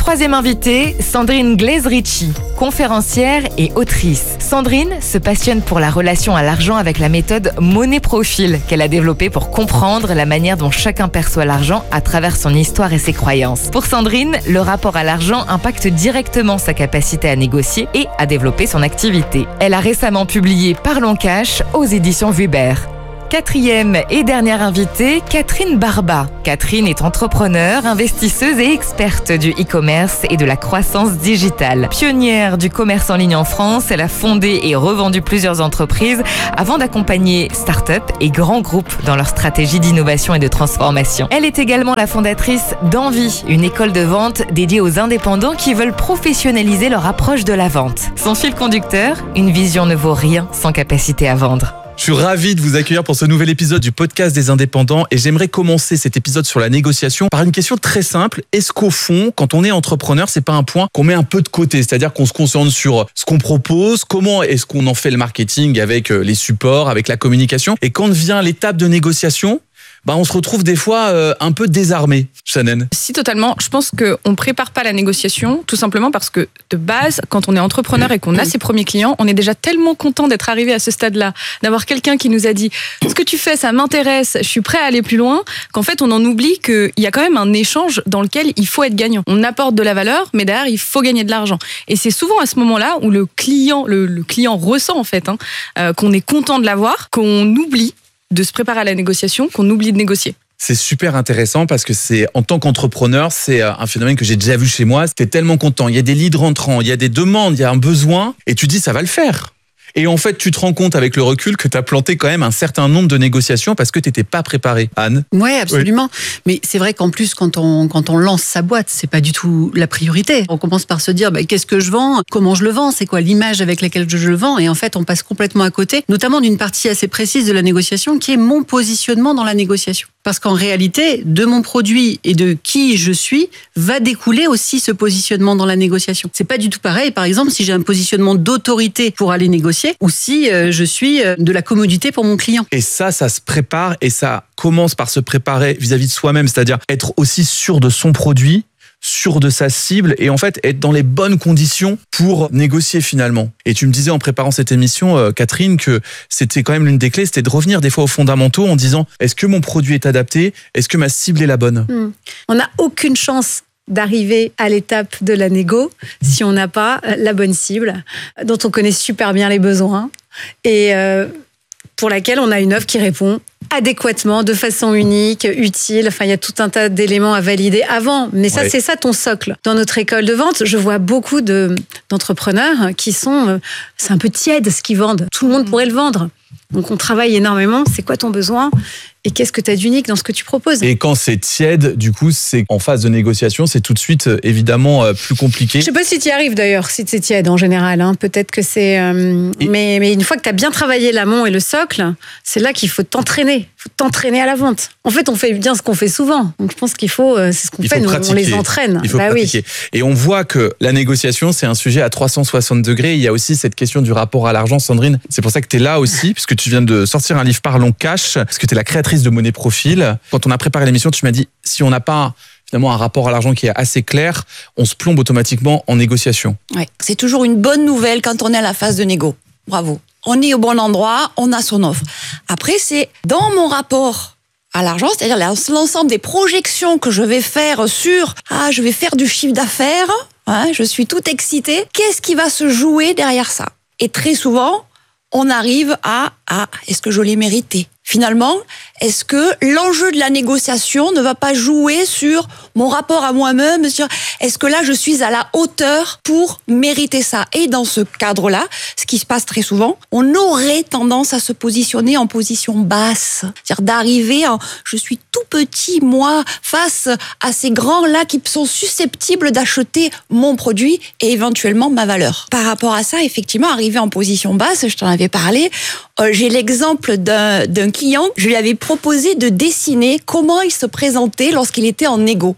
[SPEAKER 10] troisième invitée, Sandrine Glaise-Ritchie, conférencière et autrice. Sandrine se passionne pour la relation à l'argent avec la méthode Money Profile qu'elle a développée pour comprendre la manière dont chacun perçoit l'argent à travers son histoire et ses croyances. Pour Sandrine, le rapport à l'argent impacte directement sa capacité à négocier et à développer son activité. Elle a récemment publié Parlons Cash aux éditions Weber. Quatrième et dernière invitée, Catherine Barba. Catherine est entrepreneure, investisseuse et experte du e-commerce et de la croissance digitale. Pionnière du commerce en ligne en France, elle a fondé et revendu plusieurs entreprises avant d'accompagner start-up et grands groupes dans leur stratégie d'innovation et de transformation. Elle est également la fondatrice d'Envie, une école de vente dédiée aux indépendants qui veulent professionnaliser leur approche de la vente. Son fil conducteur, une vision ne vaut rien sans capacité à vendre.
[SPEAKER 11] Je suis ravi de vous accueillir pour ce nouvel épisode du podcast des indépendants et j'aimerais commencer cet épisode sur la négociation par une question très simple. Est-ce qu'au fond, quand on est entrepreneur, c'est pas un point qu'on met un peu de côté? C'est-à-dire qu'on se concentre sur ce qu'on propose, comment est-ce qu'on en fait le marketing avec les supports, avec la communication, et quand vient l'étape de négociation, bah on se retrouve des fois euh, un peu désarmé. Shannon?
[SPEAKER 12] Si, totalement. Je pense qu'on ne prépare pas la négociation, tout simplement parce que de base, quand on est entrepreneur et qu'on a ses premiers clients, on est déjà tellement content d'être arrivé à ce stade-là, d'avoir quelqu'un qui nous a dit « ce que tu fais, ça m'intéresse, je suis prêt à aller plus loin », qu'en fait, on en oublie qu'il y a quand même un échange dans lequel il faut être gagnant. On apporte de la valeur, mais derrière, il faut gagner de l'argent. Et c'est souvent à ce moment-là où le client, le, le client ressent en fait hein, euh, qu'on est content de l'avoir, qu'on oublie de se préparer à la négociation, qu'on oublie de négocier.
[SPEAKER 11] C'est super intéressant parce que c'est, en tant qu'entrepreneur, c'est un phénomène que j'ai déjà vu chez moi. T'es tellement content. Il y a des leads rentrants, il y a des demandes, il y a un besoin et tu dis ça va le faire. Et en fait, tu te rends compte avec le recul que tu as planté quand même un certain nombre de négociations parce que tu n'étais pas préparé. Anne?
[SPEAKER 9] Ouais, absolument. Oui. Mais c'est vrai qu'en plus, quand on, quand on lance sa boîte, c'est pas du tout la priorité. On commence par se dire, bah, qu'est-ce que je vends? Comment je le vends? C'est quoi l'image avec laquelle je le vends? Et en fait, on passe complètement à côté, notamment d'une partie assez précise de la négociation qui est mon positionnement dans la négociation. Parce qu'en réalité, de mon produit et de qui je suis, va découler aussi ce positionnement dans la négociation. C'est pas du tout pareil, par exemple, si j'ai un positionnement d'autorité pour aller négocier, ou si euh, je suis euh, de la commodité pour mon client.
[SPEAKER 11] Et ça, ça se prépare, et ça commence par se préparer vis-à-vis de soi-même, c'est-à-dire être aussi sûr de son produit, sûr de sa cible et en fait être dans les bonnes conditions pour négocier finalement. Et tu me disais en préparant cette émission, euh, Catherine, que c'était quand même l'une des clés, c'était de revenir des fois aux fondamentaux en disant est-ce que mon produit est adapté? Est-ce que ma cible est la bonne?
[SPEAKER 9] mmh. On n'a aucune chance d'arriver à l'étape de la négo si on n'a pas la bonne cible, dont on connaît super bien les besoins et euh, pour laquelle on a une offre qui répond adéquatement, de façon unique, utile. Enfin, il y a tout un tas d'éléments à valider avant. Mais ça, ouais. C'est ça ton socle. Dans notre école de vente, je vois beaucoup de, d'entrepreneurs qui sont... C'est un peu tiède ce qu'ils vendent. Tout le monde pourrait le vendre. Donc, on travaille énormément. C'est quoi ton besoin ? Et qu'est-ce que tu as d'unique dans ce que tu proposes ?
[SPEAKER 11] Et quand c'est tiède, du coup, c'est en phase de négociation, c'est tout de suite évidemment plus compliqué.
[SPEAKER 9] Je sais pas si tu y arrives d'ailleurs, si c'est tiède en général. Hein. Peut-être que c'est... Euh, et... mais, mais une fois que tu as bien travaillé l'amont et le socle, c'est là qu'il faut t'entraîner. Il faut t'entraîner à la vente. En fait, on fait bien ce qu'on fait souvent. Donc je pense qu'il faut... C'est ce qu'on
[SPEAKER 11] Il
[SPEAKER 9] fait, nous,
[SPEAKER 11] pratiquer.
[SPEAKER 9] On les entraîne.
[SPEAKER 11] Il faut
[SPEAKER 9] bah,
[SPEAKER 11] pratiquer.
[SPEAKER 9] Oui.
[SPEAKER 11] Et on voit que la négociation, c'est un sujet à trois cent soixante degrés. Il y a aussi cette question du rapport à l'argent. Sandrine, c'est pour ça que tu es là aussi, puisque tu viens de sortir un livre Parlons Cash, parce que tu es la créatrice de Money Profile. Quand on a préparé l'émission, tu m'as dit, si on n'a pas finalement un rapport à l'argent qui est assez clair, on se plombe automatiquement en négociation.
[SPEAKER 8] Ouais, c'est toujours une bonne nouvelle quand on est à la phase de négo. Bravo. On est au bon endroit, on a son offre. Après, c'est dans mon rapport à l'argent, c'est-à-dire l'ensemble des projections que je vais faire sur « Ah, je vais faire du chiffre d'affaires, hein, je suis toute excitée », qu'est-ce qui va se jouer derrière ça ? Et très souvent, on arrive à « Ah, est-ce que je l'ai mérité ?» Finalement, est-ce que l'enjeu de la négociation ne va pas jouer sur mon rapport à moi-même, sur est-ce que là je suis à la hauteur pour mériter ça? Et dans ce cadre-là, ce qui se passe très souvent, on aurait tendance à se positionner en position basse, c'est-à-dire d'arriver en je suis tout petit moi face à ces grands-là qui sont susceptibles d'acheter mon produit et éventuellement ma valeur. Par rapport à ça, effectivement, arriver en position basse, je t'en avais parlé, euh, j'ai l'exemple d'un, d'un client, je lui avais proposé de dessiner comment il se présentait lorsqu'il était en négo.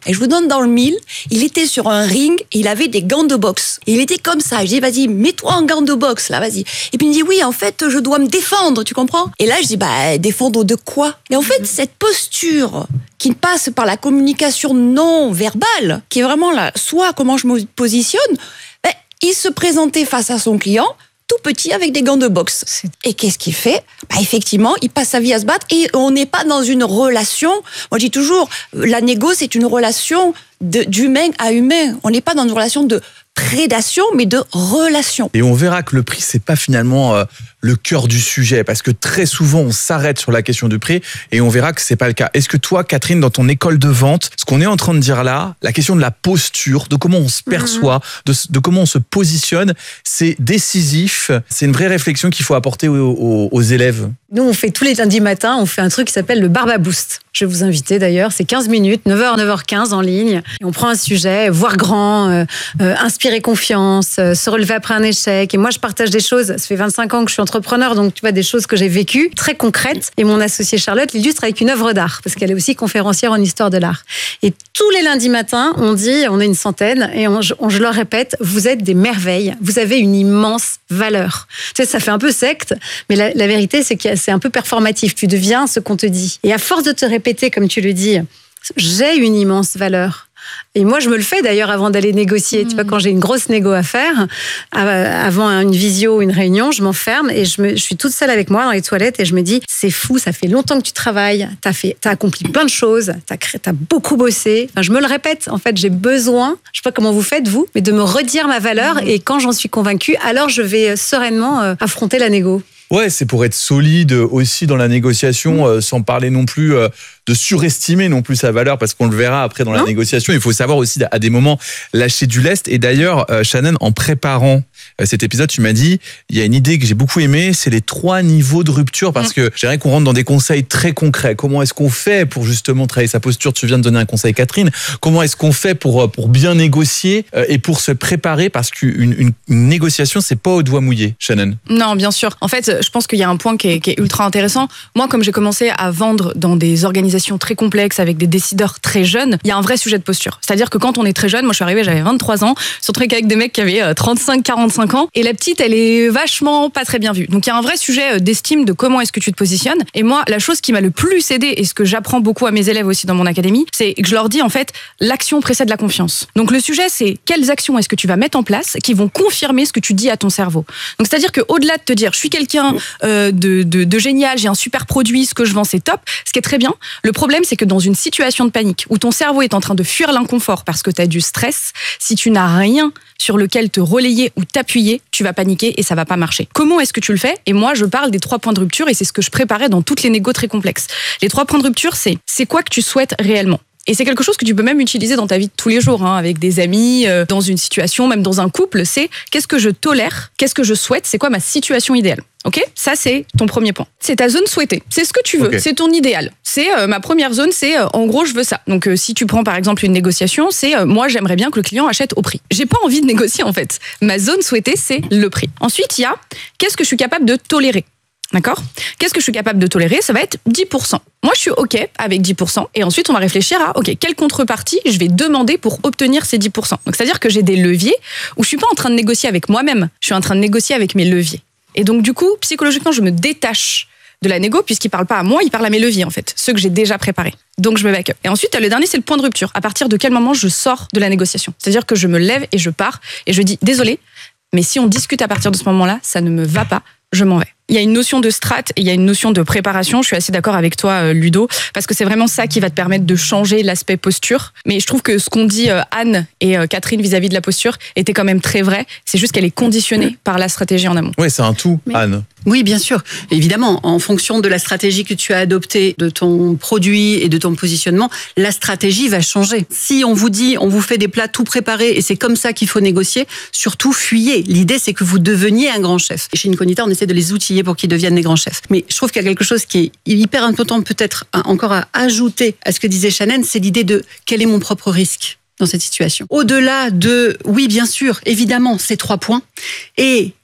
[SPEAKER 8] Et je vous donne dans le mille, il était sur un ring, et il avait des gants de boxe. Et il était comme ça. Je dis, vas-y, mets-toi en gants de boxe, là, vas-y. Et puis il me dit, oui, en fait, je dois me défendre, tu comprends? Et là, je dis, bah, défendre de quoi? Et en fait, cette posture qui passe par la communication non verbale, qui est vraiment là, soit comment je me positionne, ben, il se présentait face à son client, tout petit avec des gants de boxe. Et qu'est-ce qu'il fait? Bah effectivement, il passe sa vie à se battre et on n'est pas dans une relation. Moi, je dis toujours, la négo, c'est une relation de, d'humain à humain. On n'est pas dans une relation de prédation, mais de relation.
[SPEAKER 11] Et on verra que le prix, c'est pas finalement euh, le cœur du sujet, parce que très souvent, on s'arrête sur la question du prix et on verra que c'est pas le cas. Est-ce que toi, Catherine, dans ton école de vente, ce qu'on est en train de dire là, la question de la posture, de comment on se perçoit, mmh. de, de comment on se positionne, c'est décisif. C'est une vraie réflexion qu'il faut apporter aux, aux, aux élèves.
[SPEAKER 9] Nous, on fait tous les lundis matins, on fait un truc qui s'appelle le Barba Boost. Je vais vous inviter d'ailleurs, c'est quinze minutes, neuf heures, neuf heures quinze en ligne. Et on prend un sujet, voir grand, euh, euh, inspirer confiance, euh, se relever après un échec. Et moi, je partage des choses, ça fait vingt-cinq ans que je suis entrepreneur, donc tu vois, des choses que j'ai vécues, très concrètes. Et mon associée Charlotte l'illustre avec une œuvre d'art, parce qu'elle est aussi conférencière en histoire de l'art. Et tous les lundis matins, on dit, on est une centaine, et on, on, je leur répète, vous êtes des merveilles, vous avez une immense valeur. Tu sais, ça fait un peu secte, mais la, la vérité, c'est que c'est un peu performatif. Tu deviens ce qu'on te dit. Et à force de te répéter, comme tu le dis, j'ai une immense valeur. Et moi, je me le fais d'ailleurs avant d'aller négocier. Mmh. Tu vois, quand j'ai une grosse négo à faire, avant une visio ou une réunion, je m'enferme et je, me, je suis toute seule avec moi dans les toilettes et je me dis, c'est fou, ça fait longtemps que tu travailles, t'as fait, t'as accompli plein de choses, t'as, créé, t'as beaucoup bossé. Enfin, je me le répète. En fait, j'ai besoin, je sais pas comment vous faites vous, mais de me redire ma valeur mmh. et quand j'en suis convaincue, alors je vais sereinement euh, affronter la négo.
[SPEAKER 11] Ouais, c'est pour être solide aussi dans la négociation, euh, sans parler non plus euh, de surestimer non plus sa valeur, parce qu'on le verra après dans la non. négociation. Il faut savoir aussi à des moments lâcher du lest. Et d'ailleurs, euh, Shannon, en préparant euh, cet épisode, tu m'as dit, il y a une idée que j'ai beaucoup aimée, c'est les trois niveaux de rupture, parce mmh. que j'aimerais qu'on rentre dans des conseils très concrets. Comment est-ce qu'on fait pour justement travailler sa posture? Tu viens de donner un conseil, Catherine. Comment est-ce qu'on fait pour pour bien négocier euh, et pour se préparer, parce qu'une une, une négociation, c'est pas au doigt mouillé, Shannon.
[SPEAKER 12] Non, bien sûr. En fait, je pense qu'il y a un point qui est, qui est ultra intéressant. Moi, comme j'ai commencé à vendre dans des organisations très complexes avec des décideurs très jeunes, il y a un vrai sujet de posture. C'est-à-dire que quand on est très jeune, moi je suis arrivée, j'avais vingt-trois ans, surtout avec des mecs qui avaient trente-cinq, quarante-cinq ans, et la petite, elle est vachement pas très bien vue. Donc il y a un vrai sujet d'estime de comment est-ce que tu te positionnes. Et moi, la chose qui m'a le plus aidé, et ce que j'apprends beaucoup à mes élèves aussi dans mon académie, c'est que je leur dis en fait, l'action précède la confiance. Donc le sujet, c'est quelles actions est-ce que tu vas mettre en place qui vont confirmer ce que tu dis à ton cerveau. Donc c'est-à-dire qu'au-delà de te dire, je suis quelqu'un euh, de, de, de génial, j'ai un super produit, ce que je vends c'est top, ce qui est très bien. Le problème c'est que dans une situation de panique où ton cerveau est en train de fuir l'inconfort parce que tu as du stress, si tu n'as rien sur lequel te relayer ou t'appuyer, tu vas paniquer et ça va pas marcher. Comment est-ce que tu le fais? Et moi je parle des trois points de rupture et c'est ce que je préparais dans toutes les négos très complexes. Les trois points de rupture, c'est c'est quoi que tu souhaites réellement? Et c'est quelque chose que tu peux même utiliser dans ta vie de tous les jours, hein, avec des amis, euh, dans une situation, même dans un couple. C'est qu'est-ce que je tolère, qu'est-ce que je souhaite, c'est quoi ma situation idéale. Ok, ça c'est ton premier point. C'est ta zone souhaitée. C'est ce que tu veux. Okay. C'est ton idéal. C'est euh, ma première zone. C'est euh, en gros je veux ça. Donc euh, si tu prends par exemple une négociation, c'est euh, moi j'aimerais bien que le client achète au prix. J'ai pas envie de négocier en fait. Ma zone souhaitée c'est le prix. Ensuite il y a qu'est-ce que je suis capable de tolérer. D'accord? Qu'est-ce que je suis capable de tolérer? Ça va être dix pour cent. Moi, je suis OK avec dix pour cent. Et ensuite, on va réfléchir à, OK, quelle contrepartie je vais demander pour obtenir ces dix pour cent. Donc, c'est-à-dire que j'ai des leviers où je suis pas en train de négocier avec moi-même. Je suis en train de négocier avec mes leviers. Et donc, du coup, psychologiquement, je me détache de la négo puisqu'il parle pas à moi, il parle à mes leviers, en fait. Ceux que j'ai déjà préparés. Donc, je me back up. Et ensuite, le dernier, c'est le point de rupture. À partir de quel moment je sors de la négociation? C'est-à-dire que je me lève et je pars et je dis, désolé, mais si on discute à partir de ce moment-là, ça ne me va pas. Je m'en vais. Il y a une notion de strat et il y a une notion de préparation. Je suis assez d'accord avec toi, Ludo, parce que c'est vraiment ça qui va te permettre de changer l'aspect posture. Mais je trouve que ce qu'ont dit Anne et Catherine vis-à-vis de la posture était quand même très vrai. C'est juste qu'elle est conditionnée par la stratégie en amont.
[SPEAKER 11] Oui, c'est un tout,
[SPEAKER 13] Mais...
[SPEAKER 11] Anne.
[SPEAKER 13] Oui, bien sûr. Évidemment, en fonction de la stratégie que tu as adoptée, de ton produit et de ton positionnement, la stratégie va changer. Si on vous dit, on vous fait des plats tout préparés et c'est comme ça qu'il faut négocier, surtout fuyez. L'idée, c'est que vous deveniez un grand chef. Et chez Incognita, on essaie de les outiller pour qu'ils deviennent des grands chefs. Mais je trouve qu'il y a quelque chose qui est hyper important, peut-être encore à ajouter à ce que disait Shannon, c'est l'idée de quel est mon propre risque dans cette situation. Au-delà de, oui, bien sûr, évidemment, ces trois points. Et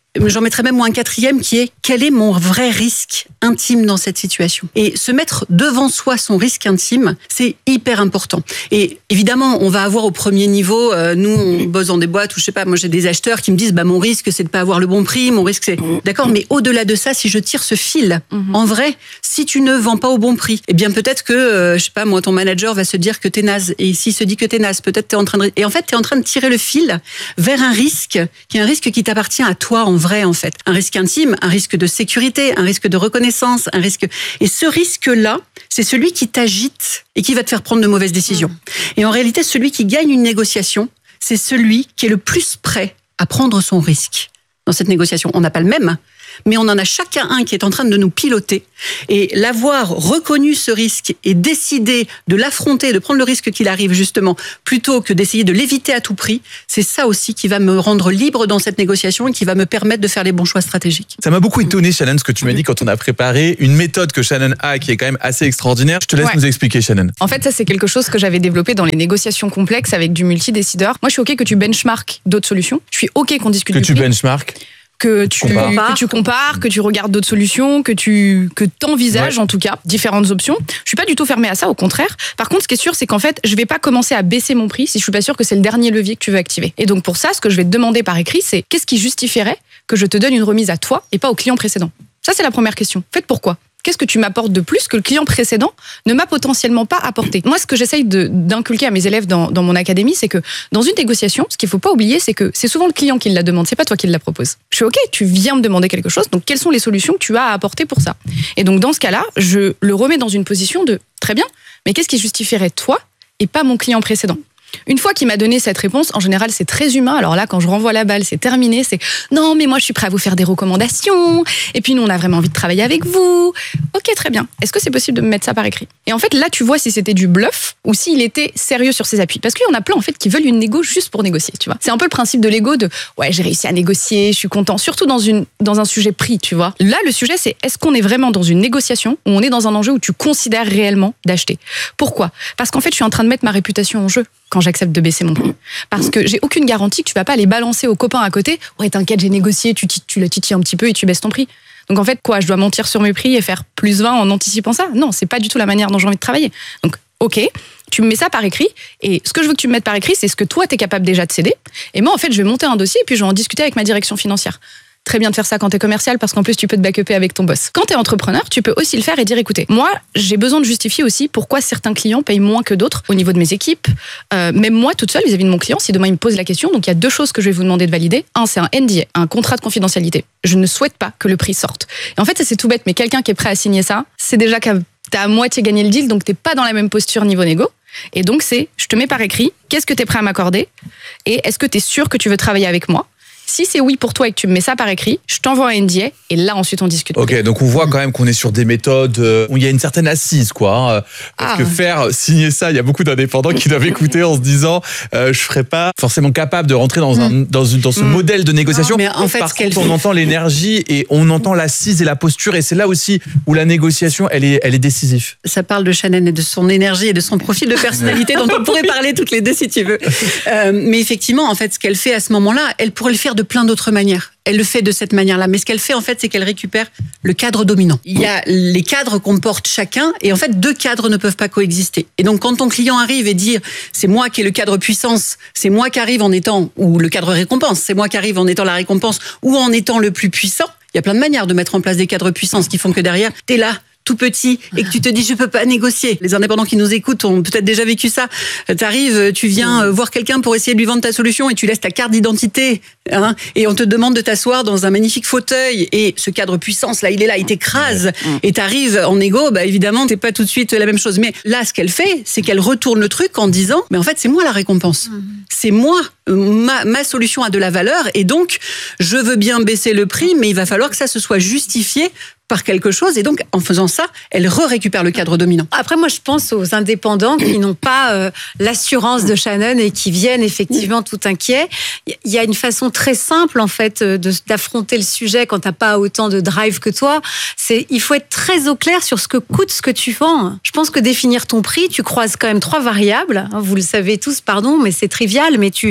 [SPEAKER 13] j'en mettrais même moi un quatrième qui est quel est mon vrai risque intime dans cette situation. Et se mettre devant soi son risque intime, c'est hyper important. Et évidemment, on va avoir au premier niveau, euh, nous on bosse dans des boîtes où je sais pas, moi j'ai des acheteurs qui me disent bah mon risque c'est de pas avoir le bon prix, mon risque c'est d'accord, mais au-delà de ça, si je tire ce fil, mmh. en vrai, si tu ne vends pas au bon prix, eh bien peut-être que euh, je sais pas moi ton manager va se dire que t'es naze, et s'il se dit que t'es naze, peut-être t'es en train de et en fait t'es en train de tirer le fil vers un risque qui est un risque qui t'appartient à toi en vrai en fait, un risque intime, un risque de sécurité, un risque de reconnaissance, un risque et ce risque-là, c'est celui qui t'agite et qui va te faire prendre de mauvaises décisions. Et en réalité, celui qui gagne une négociation, c'est celui qui est le plus prêt à prendre son risque dans cette négociation. On n'a pas le même, mais on en a chacun un qui est en train de nous piloter. Et l'avoir reconnu ce risque et décidé de l'affronter, de prendre le risque qu'il arrive justement, plutôt que d'essayer de l'éviter à tout prix, c'est ça aussi qui va me rendre libre dans cette négociation et qui va me permettre de faire les bons choix stratégiques.
[SPEAKER 11] Ça m'a beaucoup étonné, Shannon, ce que tu m'as dit quand on a préparé une méthode que Shannon a qui est quand même assez extraordinaire. Je te laisse ouais. nous expliquer, Shannon.
[SPEAKER 12] En fait, ça, c'est quelque chose que j'avais développé dans les négociations complexes avec du multidécideur. Moi, je suis OK que tu benchmarks d'autres solutions. Je suis OK qu'on discute
[SPEAKER 11] que
[SPEAKER 12] du
[SPEAKER 11] tu
[SPEAKER 12] prix.
[SPEAKER 11] benchmarks
[SPEAKER 12] Que tu, que tu compares, que tu regardes d'autres solutions, que tu que t'envisages ouais. en tout cas différentes options. Je suis pas du tout fermée à ça, au contraire. Par contre, ce qui est sûr, c'est qu'en fait, je vais pas commencer à baisser mon prix si je suis pas sûre que c'est le dernier levier que tu veux activer. Et donc pour ça, ce que je vais te demander par écrit, c'est qu'est-ce qui justifierait que je te donne une remise à toi et pas au client précédent. Ça, c'est la première question. En fait, pourquoi ? Qu'est-ce que tu m'apportes de plus que le client précédent ne m'a potentiellement pas apporté ? Moi, ce que j'essaye de, d'inculquer à mes élèves dans, dans mon académie, c'est que dans une négociation, ce qu'il faut pas oublier, c'est que c'est souvent le client qui la demande, c'est pas toi qui la propose. Je suis OK, tu viens me demander quelque chose, donc quelles sont les solutions que tu as à apporter pour ça ? Et donc, dans ce cas-là, je le remets dans une position de très bien, mais qu'est-ce qui justifierait toi et pas mon client précédent ? Une fois qu'il m'a donné cette réponse, en général, c'est très humain. Alors là, quand je renvoie la balle, c'est terminé. C'est non, mais moi, je suis prêt à vous faire des recommandations. Et puis, nous, on a vraiment envie de travailler avec vous. Ok, très bien. Est-ce que c'est possible de me mettre ça par écrit ? Et en fait, là, tu vois si c'était du bluff ou s'il était sérieux sur ses appuis. Parce qu'il y en a plein, en fait, qui veulent une négo juste pour négocier, tu vois. C'est un peu le principe de l'ego de ouais, j'ai réussi à négocier, je suis content. Surtout dans, une, dans un sujet prix, tu vois. Là, le sujet, c'est est-ce qu'on est vraiment dans une négociation ou on est dans un enjeu où tu considères réellement d'acheter ? Pourquoi ? Parce qu'en fait, je suis en train de mettre ma réputation en jeu quand j'accepte de baisser mon prix. Parce que j'ai aucune garantie que tu vas pas les balancer aux copains à côté. Ouais, t'inquiète, j'ai négocié, tu, tu le titilles un petit peu et tu baisses ton prix. Donc en fait, quoi, je dois mentir sur mes prix et faire plus vingt en anticipant ça ? Non, c'est pas du tout la manière dont j'ai envie de travailler. Donc, ok, tu me mets ça par écrit et ce que je veux que tu me mettes par écrit, c'est ce que toi, t'es capable déjà de céder. Et moi, en fait, je vais monter un dossier et puis je vais en discuter avec ma direction financière. Très bien de faire ça quand t'es commercial parce qu'en plus tu peux te backuper avec ton boss. Quand t'es entrepreneur, tu peux aussi le faire et dire écoutez, moi j'ai besoin de justifier aussi pourquoi certains clients payent moins que d'autres au niveau de mes équipes. Euh, même moi toute seule vis-à-vis de mon client, si demain il me pose la question, donc il y a deux choses que je vais vous demander de valider. Un, c'est un N D A, un contrat de confidentialité. Je ne souhaite pas que le prix sorte. Et en fait ça c'est tout bête, mais quelqu'un qui est prêt à signer ça, c'est déjà que t'as à moitié gagné le deal, donc t'es pas dans la même posture niveau négo. Et donc c'est, je te mets par écrit, qu'est-ce que t'es prêt à m'accorder et est-ce que t'es sûr que tu veux travailler avec moi ? Si c'est oui pour toi et que tu me mets ça par écrit, je t'envoie un N D A et là ensuite on discute.
[SPEAKER 11] Ok, donc on voit quand même qu'on est sur des méthodes où il y a une certaine assise, quoi. Hein, parce ah. que faire signer ça, il y a beaucoup d'indépendants qui doivent écouter en se disant, euh, je serais pas forcément capable de rentrer dans un dans une dans ce mmh. modèle de négociation.
[SPEAKER 13] Non, mais en fait,
[SPEAKER 11] Par
[SPEAKER 13] ce
[SPEAKER 11] contre,
[SPEAKER 13] qu'elle
[SPEAKER 11] on
[SPEAKER 13] fait...
[SPEAKER 11] entend l'énergie et on entend l'assise et la posture et c'est là aussi où la négociation, elle est elle est décisive.
[SPEAKER 13] Ça parle de Shannon et de son énergie et de son profil de personnalité dont on pourrait parler toutes les deux si tu veux. Euh, mais effectivement, en fait, ce qu'elle fait à ce moment-là, elle pourrait le faire de plein d'autres manières. Elle le fait de cette manière-là. Mais ce qu'elle fait, en fait, c'est qu'elle récupère le cadre dominant. Il y a les cadres qu'on porte chacun, et en fait, deux cadres ne peuvent pas coexister. Et donc, quand ton client arrive et dit « c'est moi qui ai le cadre puissance, c'est moi qui arrive en étant, ou le cadre récompense, c'est moi qui arrive en étant la récompense, ou en étant le plus puissant », il y a plein de manières de mettre en place des cadres puissance qui font que derrière, t'es là, tout petit, et que tu te dis je peux pas négocier. Les indépendants qui nous écoutent ont peut-être déjà vécu ça. T'arrives, tu viens voir quelqu'un pour essayer de lui vendre ta solution et tu laisses ta carte d'identité, hein, et on te demande de t'asseoir dans un magnifique fauteuil et ce cadre puissance là, il est là, il t'écrase et t'arrives en égo, bah évidemment t'es pas tout de suite la même chose. Mais là, ce qu'elle fait, c'est qu'elle retourne le truc en disant mais en fait c'est moi la récompense, c'est moi, ma, ma solution a de la valeur et donc je veux bien baisser le prix, mais il va falloir que ça se soit justifié par quelque chose, et donc en faisant ça, elle re-récupère le cadre dominant.
[SPEAKER 9] Après, moi, je pense aux indépendants qui n'ont pas euh, l'assurance de Shannon et qui viennent effectivement tout inquiets. Il y a une façon très simple, en fait, de, d'affronter le sujet quand t'as pas autant de drive que toi. C'est, il faut être très au clair sur ce que coûte ce que tu vends. Je pense que définir ton prix, tu croises quand même trois variables. Vous le savez tous, pardon, mais c'est trivial, mais tu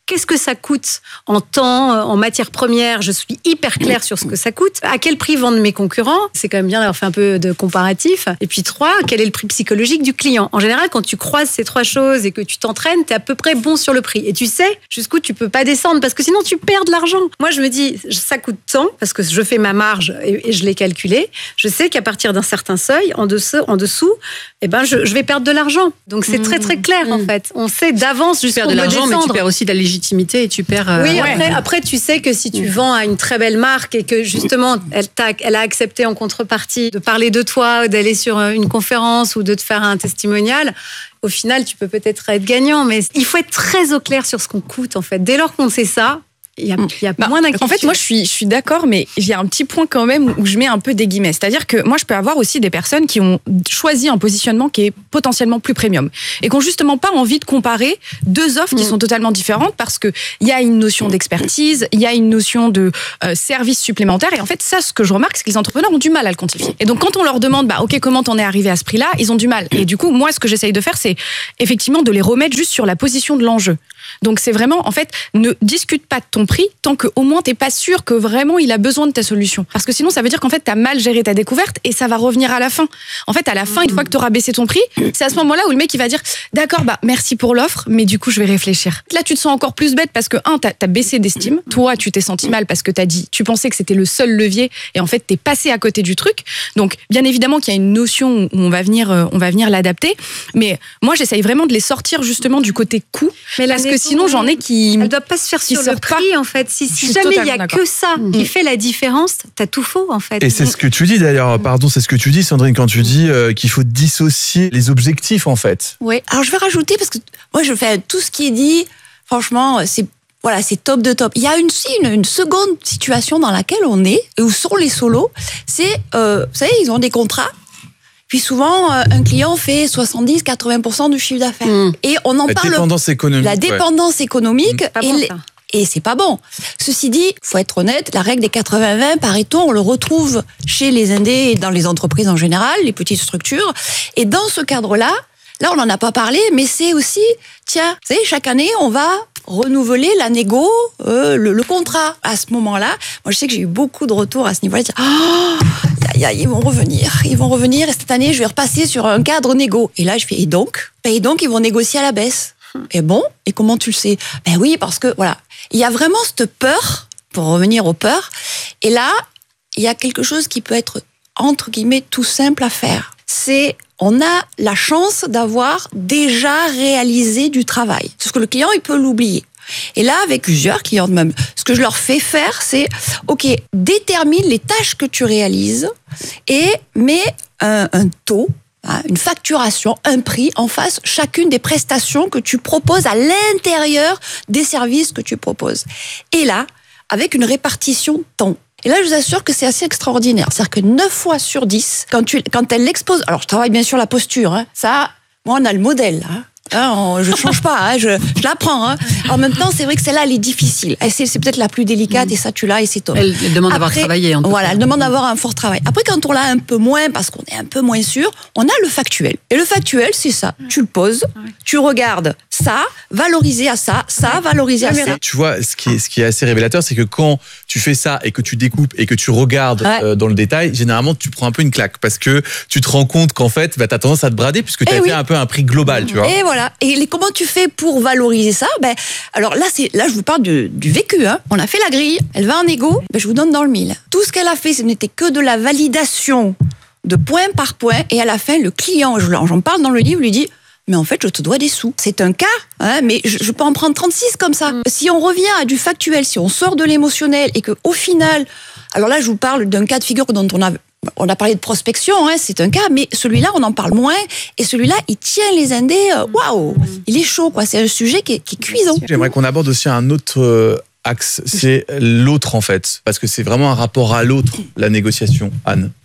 [SPEAKER 9] qu'est-ce que ça coûte en temps, en matières premières. Je suis hyper claire sur ce que ça coûte. À quel prix vendent mes concurrents? C'est quand même bien d'avoir fait un peu de comparatif. Et puis trois, quel est le prix psychologique du client? En général, quand tu croises ces trois choses et que tu t'entraînes, t'es à peu près bon sur le prix. Et tu sais jusqu'où tu peux pas descendre parce que sinon tu perds de l'argent. Moi, je me dis, ça coûte tant parce que je fais ma marge et, et je l'ai calculé. Je sais qu'à partir d'un certain seuil, en dessous, en dessous, eh ben, je, je vais perdre de l'argent. Donc c'est mmh. très très clair mmh. en fait. On sait d'avance jusqu'où
[SPEAKER 13] on peut descendre. Tu perds de l'argent, mais tu perds aussi de la légitimité et tu perds. Euh,
[SPEAKER 9] oui,
[SPEAKER 13] ouais.
[SPEAKER 9] après, après tu sais que si tu mmh. vends à une très belle marque et que justement elle, t'a, elle a accepté en contrepartie de parler de toi, d'aller sur une conférence ou de te faire un testimonial. Au final, tu peux peut-être être gagnant, mais il faut être très au clair sur ce qu'on coûte, en fait. Dès lors qu'on sait ça, il y a, il y a bah, moins d'inquiétude.
[SPEAKER 12] En fait, moi, je suis, je suis d'accord, mais il y a un petit point quand même où je mets un peu des guillemets. C'est-à-dire que moi, je peux avoir aussi des personnes qui ont choisi un positionnement qui est potentiellement plus premium et qui n'ont justement pas envie de comparer deux offres mmh. qui sont totalement différentes parce qu'il y a une notion d'expertise, il y a une notion de euh, service supplémentaire. Et en fait, ça, ce que je remarque, c'est que les entrepreneurs ont du mal à le quantifier. Et donc, quand on leur demande, bah, OK, comment t'en es arrivé à ce prix-là, ils ont du mal. Et du coup, moi, ce que j'essaye de faire, c'est effectivement de les remettre juste sur la position de l'enjeu. Donc, c'est vraiment, en fait, ne discute pas de ton prix tant qu'au moins t'es pas sûr que vraiment il a besoin de ta solution. Parce que sinon, ça veut dire qu'en fait, t'as mal géré ta découverte et ça va revenir à la fin. En fait, à la fin, une fois que t'auras baissé ton prix, c'est à ce moment-là où le mec, il va dire d'accord, bah, merci pour l'offre, mais du coup, je vais réfléchir. Là, tu te sens encore plus bête parce que, un, t'as, t'as baissé d'estime. Toi, tu t'es senti mal parce que t'as dit, tu pensais que c'était le seul levier et en fait, t'es passé à côté du truc. Donc, bien évidemment qu'il y a une notion où on va venir, on va venir l'adapter. Mais moi, j'essaye vraiment de les sortir justement du côté coût. Mais parce que sinon, j'en ai qui.
[SPEAKER 9] Elle doit pas se faire sur le prix, pas. En fait. Si, si jamais il y a d'accord. que ça mmh. qui fait la différence, t'as tout faux, en fait.
[SPEAKER 11] Et c'est ce que tu dis d'ailleurs, pardon, c'est ce que tu dis, Sandrine, quand tu dis euh, qu'il faut dissocier les objectifs, en fait.
[SPEAKER 8] Oui. Alors, je vais rajouter, parce que moi, je fais tout ce qui est dit, franchement, c'est. Voilà, c'est top de top. Il y a une, une, une seconde situation dans laquelle on est, où sont les solos, c'est, euh, vous savez, ils ont des contrats. Puis souvent, un client fait soixante-dix à quatre-vingts pour cent du chiffre d'affaires. Mmh. Et on en
[SPEAKER 11] la
[SPEAKER 8] parle.
[SPEAKER 11] La dépendance économique.
[SPEAKER 8] La dépendance ouais. économique.
[SPEAKER 9] Mmh.
[SPEAKER 8] Et,
[SPEAKER 9] bon,
[SPEAKER 8] les, et c'est pas bon. Ceci dit, faut être honnête, la règle des quatre-vingts vingt, Pareto, on le retrouve chez les indés et dans les entreprises en général, les petites structures. Et dans ce cadre-là, là, on n'en a pas parlé, mais c'est aussi, tiens, vous savez, chaque année, on va renouveler la négo, euh, le, le contrat. À ce moment-là, moi, je sais que j'ai eu beaucoup de retours à ce niveau-là. Oh, y a, y a, ils vont revenir, ils vont revenir, et cette année, je vais repasser sur un cadre négo. Et là, je fais, et donc? Et donc, ils vont négocier à la baisse. Et bon, et comment tu le sais? Ben oui, parce que, voilà, il y a vraiment cette peur, pour revenir aux peurs, et là, il y a quelque chose qui peut être, entre guillemets, tout simple à faire. C'est, on a la chance d'avoir déjà réalisé du travail. Parce que le client, il peut l'oublier. Et là, avec plusieurs clients même, ce que je leur fais faire, c'est, OK, détermine les tâches que tu réalises et mets un, un taux, hein, une facturation, un prix en face, chacune des prestations que tu proposes à l'intérieur des services que tu proposes. Et là, avec une répartition temps. Et là, je vous assure que c'est assez extraordinaire. C'est-à-dire que neuf fois sur dix, quand, tu, quand elle l'expose... Alors, je travaille bien sûr la posture. Hein. Ça, moi, on a le modèle. Hein. Hein, je ne change pas, hein, je, je l'apprends. Hein. En même temps, c'est vrai que celle-là, elle est difficile. C'est, c'est peut-être la plus délicate, mmh. et ça, tu l'as, et c'est top.
[SPEAKER 13] Elle, elle demande d'avoir travaillé. En tout
[SPEAKER 8] voilà,
[SPEAKER 13] cas.
[SPEAKER 8] elle demande d'avoir un fort travail. Après, quand on l'a un peu moins, parce qu'on est un peu moins sûr, on a le factuel. Et le factuel, c'est ça. Tu le poses, tu regardes ça, valorisé à ça, ça, valorisé à ça.
[SPEAKER 11] Tu vois, ce qui est, ce qui est assez révélateur, c'est que quand tu fais ça et que tu découpes et que tu regardes ouais. euh, dans le détail, généralement, tu prends un peu une claque parce que tu te rends compte qu'en fait, bah, tu as tendance à te brader puisque tu as fait oui. un peu un prix global, tu vois.
[SPEAKER 8] Et voilà. Et les, comment tu fais pour valoriser ça? Ben, alors là, c'est, là, je vous parle du, du vécu. Hein. On a fait la grille, elle va en égo, ben, je vous donne dans le mille. Tout ce qu'elle a fait, ce n'était que de la validation de point par point. Et à la fin, le client, j'en parle dans le livre, lui dit... Mais en fait, je te dois des sous. C'est un cas, hein, mais je, je peux en prendre trente-six comme ça. Mmh. Si on revient à du factuel, si on sort de l'émotionnel et qu'au final... Alors là, je vous parle d'un cas de figure dont on a... On a parlé de prospection, hein, c'est un cas, mais celui-là, on en parle moins. Et celui-là, il tient les indés. Waouh, wow, il est chaud, quoi. C'est un sujet qui est, qui est cuisant.
[SPEAKER 11] J'aimerais qu'on aborde aussi un autre euh, axe, c'est l'autre, en fait. Parce que c'est vraiment un rapport à l'autre, la négociation, Anne.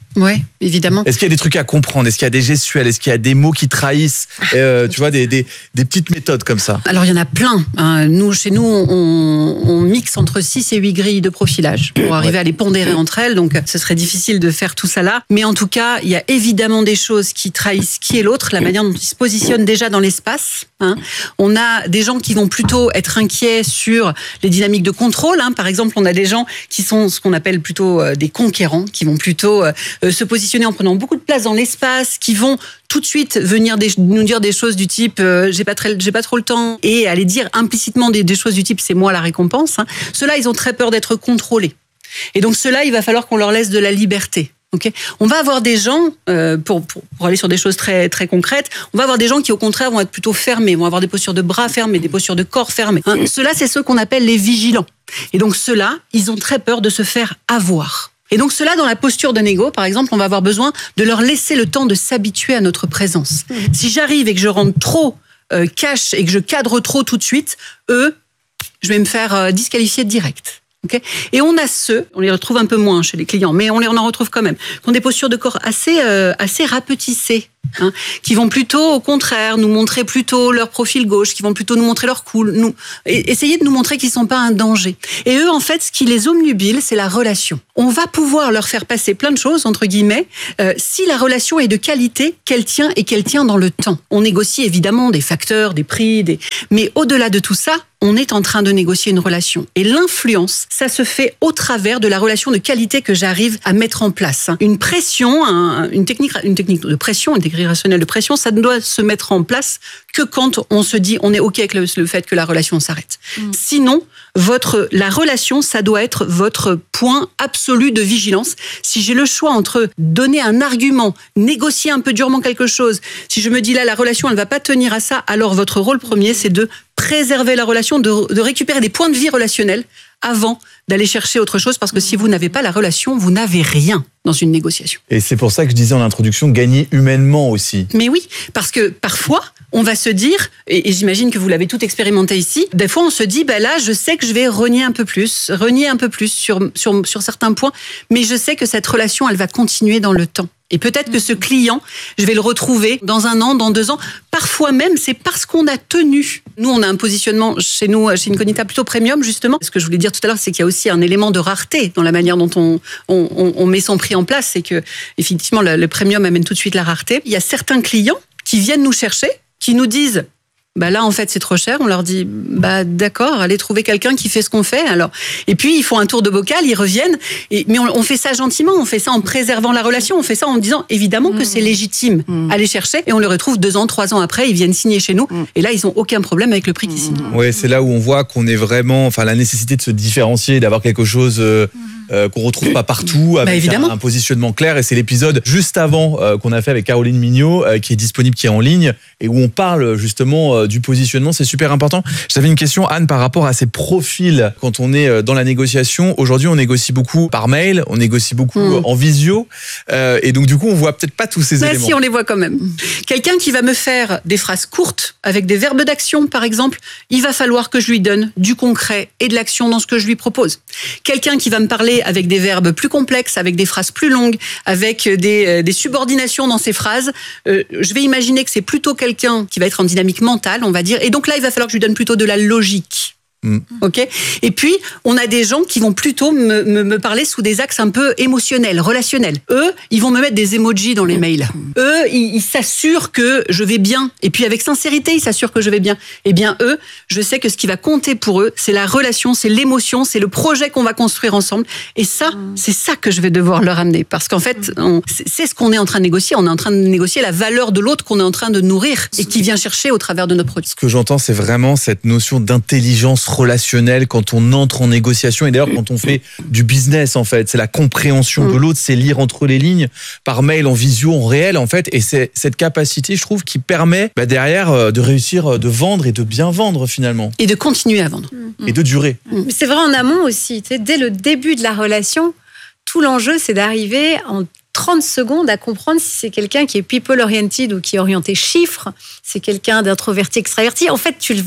[SPEAKER 13] Oui, évidemment.
[SPEAKER 11] Est-ce qu'il y a des trucs à comprendre? Est-ce qu'il y a des gestuels? Est-ce qu'il y a des mots qui trahissent? euh, Tu vois, des, des, des petites méthodes comme ça.
[SPEAKER 13] Alors, il y en a plein. Hein. Nous, chez nous, on, on mixe entre six et huit grilles de profilage pour arriver ouais. à les pondérer entre elles. Donc, ce serait difficile de faire tout ça là. Mais en tout cas, il y a évidemment des choses qui trahissent qui est l'autre, la manière dont ils se positionnent déjà dans l'espace. Hein. On a des gens qui vont plutôt être inquiets sur les dynamiques de contrôle. Hein. Par exemple, on a des gens qui sont ce qu'on appelle plutôt des conquérants, qui vont plutôt euh, se positionner en prenant beaucoup de place dans l'espace, qui vont tout de suite venir des, nous dire des choses du type euh, j'ai pas très, j'ai pas trop le temps, et aller dire implicitement des, des choses du type c'est moi la récompense. Hein. Ceux-là, ils ont très peur d'être contrôlés. Et donc ceux-là, il va falloir qu'on leur laisse de la liberté. Okay. On va avoir des gens, euh, pour, pour, pour aller sur des choses très, très concrètes, on va avoir des gens qui au contraire vont être plutôt fermés, vont avoir des postures de bras fermés, des postures de corps fermés. Hein. Ceux-là, c'est ceux qu'on appelle les vigilants. Et donc ceux-là, ils ont très peur de se faire avoir. Et donc ceux-là, dans la posture de négo, par exemple, on va avoir besoin de leur laisser le temps de s'habituer à notre présence. Mmh. Si j'arrive et que je rentre trop euh, cash et que je cadre trop tout de suite, eux, je vais me faire euh, disqualifier direct. Okay. Et on a ceux, on les retrouve un peu moins chez les clients, mais on les on en retrouve quand même, qui ont des postures de corps assez euh, assez rapetissées, hein, qui vont plutôt au contraire nous montrer plutôt leur profil gauche, qui vont plutôt nous montrer leur cou, nous et, essayer de nous montrer qu'ils sont pas un danger. Et eux, en fait, ce qui les obnubile, c'est la relation. On va pouvoir leur faire passer plein de choses entre guillemets euh, si la relation est de qualité, qu'elle tient et qu'elle tient dans le temps. On négocie évidemment des facteurs, des prix, des mais au-delà de tout ça, on est en train de négocier une relation. Et l'influence, ça se fait au travers de la relation de qualité que j'arrive à mettre en place. Une pression, un, une, technique, une technique de pression, une technique rationnelle de pression, ça ne doit se mettre en place que quand on se dit on est OK avec le, le fait que la relation s'arrête. Mmh. Sinon, votre, la relation, ça doit être votre point absolu de vigilance. Si j'ai le choix entre donner un argument, négocier un peu durement quelque chose, si je me dis là, la relation, elle ne va pas tenir à ça, alors votre rôle premier, c'est de préserver la relation, de, de récupérer des points de vie relationnels avant d'aller chercher autre chose, parce que si vous n'avez pas la relation, vous n'avez rien dans une négociation.
[SPEAKER 11] Et c'est pour ça que je disais en introduction, gagner humainement aussi.
[SPEAKER 13] Mais oui, parce que parfois, on va se dire, et, et j'imagine que vous l'avez tout expérimenté ici, des fois on se dit, bah là, je sais que je vais renier un peu plus, renier un peu plus sur, sur, sur certains points, mais je sais que cette relation, elle va continuer dans le temps. Et peut-être que ce client, je vais le retrouver dans un an, dans deux ans. Parfois même, c'est parce qu'on a tenu. Nous, on a un positionnement chez nous, chez Incognita, plutôt premium, justement. Ce que je voulais dire tout à l'heure, c'est qu'il y a aussi un élément de rareté dans la manière dont on, on, on met son prix en place. C'est que, effectivement, le, le premium amène tout de suite la rareté. Il y a certains clients qui viennent nous chercher, qui nous disent... Bah là, en fait, c'est trop cher. On leur dit, bah d'accord, allez trouver quelqu'un qui fait ce qu'on fait. Alors, et puis ils font un tour de bocal, ils reviennent. Et, mais on, on fait ça gentiment, on fait ça en préservant la relation, on fait ça en disant évidemment que c'est légitime. Mmh. Aller chercher, et on le retrouve deux ans, trois ans après, ils viennent signer chez nous. Mmh. Et là, ils ont aucun problème avec le prix qu'ils signent.
[SPEAKER 11] Ouais, c'est là où on voit qu'on est vraiment, enfin, la nécessité de se différencier, d'avoir quelque chose. Euh, Euh, qu'on retrouve pas partout, avec bah, un, un positionnement clair. Et c'est l'épisode juste avant euh, qu'on a fait avec Caroline Mignot, euh, qui est disponible, qui est en ligne, et où on parle justement euh, du positionnement. C'est super important. J'avais une question, Anne, par rapport à ces profils. Quand on est dans la négociation, aujourd'hui, on négocie beaucoup par mail, on négocie beaucoup mmh. en visio, euh, et donc du coup, on voit peut-être pas tous ces
[SPEAKER 13] bah,
[SPEAKER 11] éléments.
[SPEAKER 13] Si, on les voit quand même. Quelqu'un qui va me faire des phrases courtes, avec des verbes d'action, par exemple, il va falloir que je lui donne du concret et de l'action dans ce que je lui propose. Quelqu'un qui va me parler avec des verbes plus complexes, avec des phrases plus longues, avec des, des subordinations dans ces phrases, euh, je vais imaginer que c'est plutôt quelqu'un qui va être en dynamique mentale, on va dire, et donc là, il va falloir que je lui donne plutôt de la logique. Mmh. Ok. Et puis, on a des gens qui vont plutôt me, me, me parler sous des axes un peu émotionnels, relationnels. Eux, ils vont me mettre des emojis dans les mails. Eux, ils, ils s'assurent que je vais bien. Et puis, avec sincérité, ils s'assurent que je vais bien. Eh bien, eux, je sais que ce qui va compter pour eux, c'est la relation, c'est l'émotion, c'est le projet qu'on va construire ensemble. Et ça, c'est ça que je vais devoir leur amener. Parce qu'en fait, on, c'est ce qu'on est en train de négocier. On est en train de négocier la valeur de l'autre qu'on est en train de nourrir et qui vient chercher au travers de notre produit.
[SPEAKER 11] Ce que j'entends, c'est vraiment cette notion d'intelligence relationnel quand on entre en négociation, et d'ailleurs quand on fait du business, en fait, c'est la compréhension mmh. de l'autre, c'est lire entre les lignes, par mail, en visio, en réel, en fait, et c'est cette capacité, je trouve, qui permet bah, derrière de réussir, de vendre et de bien vendre finalement.
[SPEAKER 13] Et de continuer à vendre.
[SPEAKER 11] Mmh. Et de durer.
[SPEAKER 9] Mmh. C'est vrai en amont aussi, tu sais, dès le début de la relation, tout l'enjeu c'est d'arriver en trente secondes à comprendre si c'est quelqu'un qui est people-oriented ou qui est orienté chiffres, c'est quelqu'un d'introverti, extraverti. En fait, tu le vois tout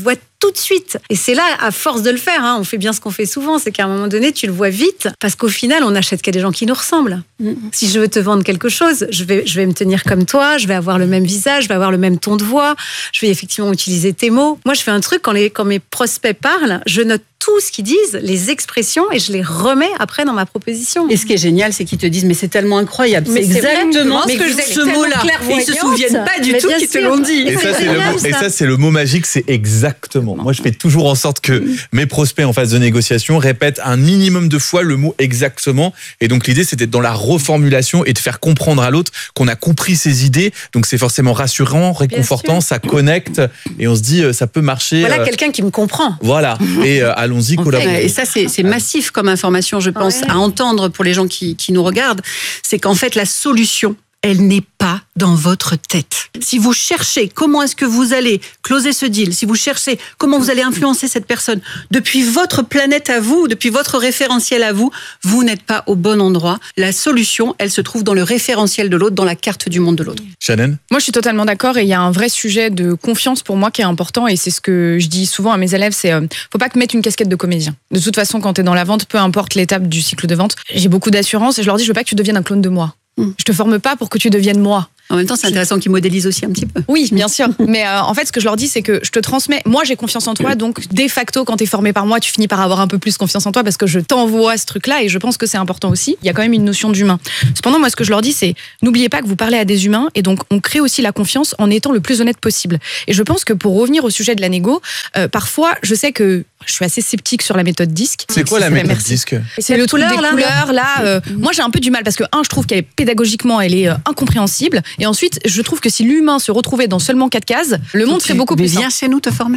[SPEAKER 9] tout de suite. Et c'est là, à force de le faire, hein, on fait bien ce qu'on fait souvent, c'est qu'à un moment donné, tu le vois vite, parce qu'au final, on n'achète qu'à des gens qui nous ressemblent. Mmh. Si je veux te vendre quelque chose, je vais, je vais me tenir comme toi, je vais avoir le même visage, je vais avoir le même ton de voix, je vais effectivement utiliser tes mots. Moi, je fais un truc, quand, les, quand mes prospects parlent, je note tout ce qu'ils disent, les expressions, et je les remets après dans ma proposition.
[SPEAKER 13] Et ce qui est génial, c'est qu'ils te disent, mais c'est tellement incroyable,
[SPEAKER 9] mais
[SPEAKER 13] c'est exactement
[SPEAKER 9] ce que
[SPEAKER 13] ce mot-là. Ils se souviennent pas du
[SPEAKER 9] mais
[SPEAKER 13] tout qu'ils te l'ont dit.
[SPEAKER 11] Et ça, c'est le mot, et ça, c'est le mot magique, c'est exactement. Moi, je fais toujours en sorte que mes prospects en phase de négociation répètent un minimum de fois le mot exactement. Et donc, l'idée, c'est d'être dans la reformulation et de faire comprendre à l'autre qu'on a compris ses idées. Donc, c'est forcément rassurant, réconfortant, ça connecte, et on se dit, ça peut marcher.
[SPEAKER 9] Voilà
[SPEAKER 11] euh,
[SPEAKER 9] quelqu'un qui me comprend.
[SPEAKER 11] Voilà. Et euh, allons-y, collaborer.
[SPEAKER 13] Et ça, c'est, c'est massif comme information, je pense, ouais. à entendre pour les gens qui, qui nous regardent. C'est qu'en fait, la solution, elle n'est pas dans votre tête. Si vous cherchez comment est-ce que vous allez closer ce deal, si vous cherchez comment vous allez influencer cette personne, depuis votre planète à vous, depuis votre référentiel à vous, vous n'êtes pas au bon endroit. La solution, elle se trouve dans le référentiel de l'autre, dans la carte du monde de l'autre.
[SPEAKER 11] Shannon ?
[SPEAKER 12] Moi, je suis totalement d'accord, et il y a un vrai sujet de confiance pour moi qui est important, et c'est ce que je dis souvent à mes élèves, c'est euh, faut pas que mettre une casquette de comédien. De toute façon, quand tu es dans la vente, peu importe l'étape du cycle de vente, j'ai beaucoup d'assurance et je leur dis, je veux pas que tu deviennes un clone de moi. Mmh. Je te forme pas pour que tu deviennes moi.
[SPEAKER 13] En même temps, c'est intéressant qu'ils modélisent aussi un petit peu.
[SPEAKER 12] Oui, bien sûr. Mais euh, en fait, ce que je leur dis, c'est que je te transmets. Moi, j'ai confiance en toi, donc de facto, quand t'es formé par moi, tu finis par avoir un peu plus confiance en toi parce que je t'envoie ce truc-là, et je pense que c'est important aussi. Il y a quand même une notion d'humain. Cependant, moi, ce que je leur dis, c'est n'oubliez pas que vous parlez à des humains, et donc on crée aussi la confiance en étant le plus honnête possible. Et je pense que pour revenir au sujet de la négo, euh, parfois, je sais que je suis assez sceptique sur la méthode DISC.
[SPEAKER 11] C'est quoi la méthode merci. DISC ?
[SPEAKER 12] C'est le truc des là, couleurs. Là, euh, mmh. moi, j'ai un peu du mal parce que un, je trouve qu'elle est pédagogiquement, elle est euh, incompréhensible, et ensuite, je trouve que si l'humain se retrouvait dans seulement quatre cases, le monde serait beaucoup plus simple.
[SPEAKER 13] Viens chez nous te former.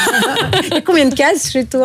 [SPEAKER 9] Il y a combien de cases chez toi ?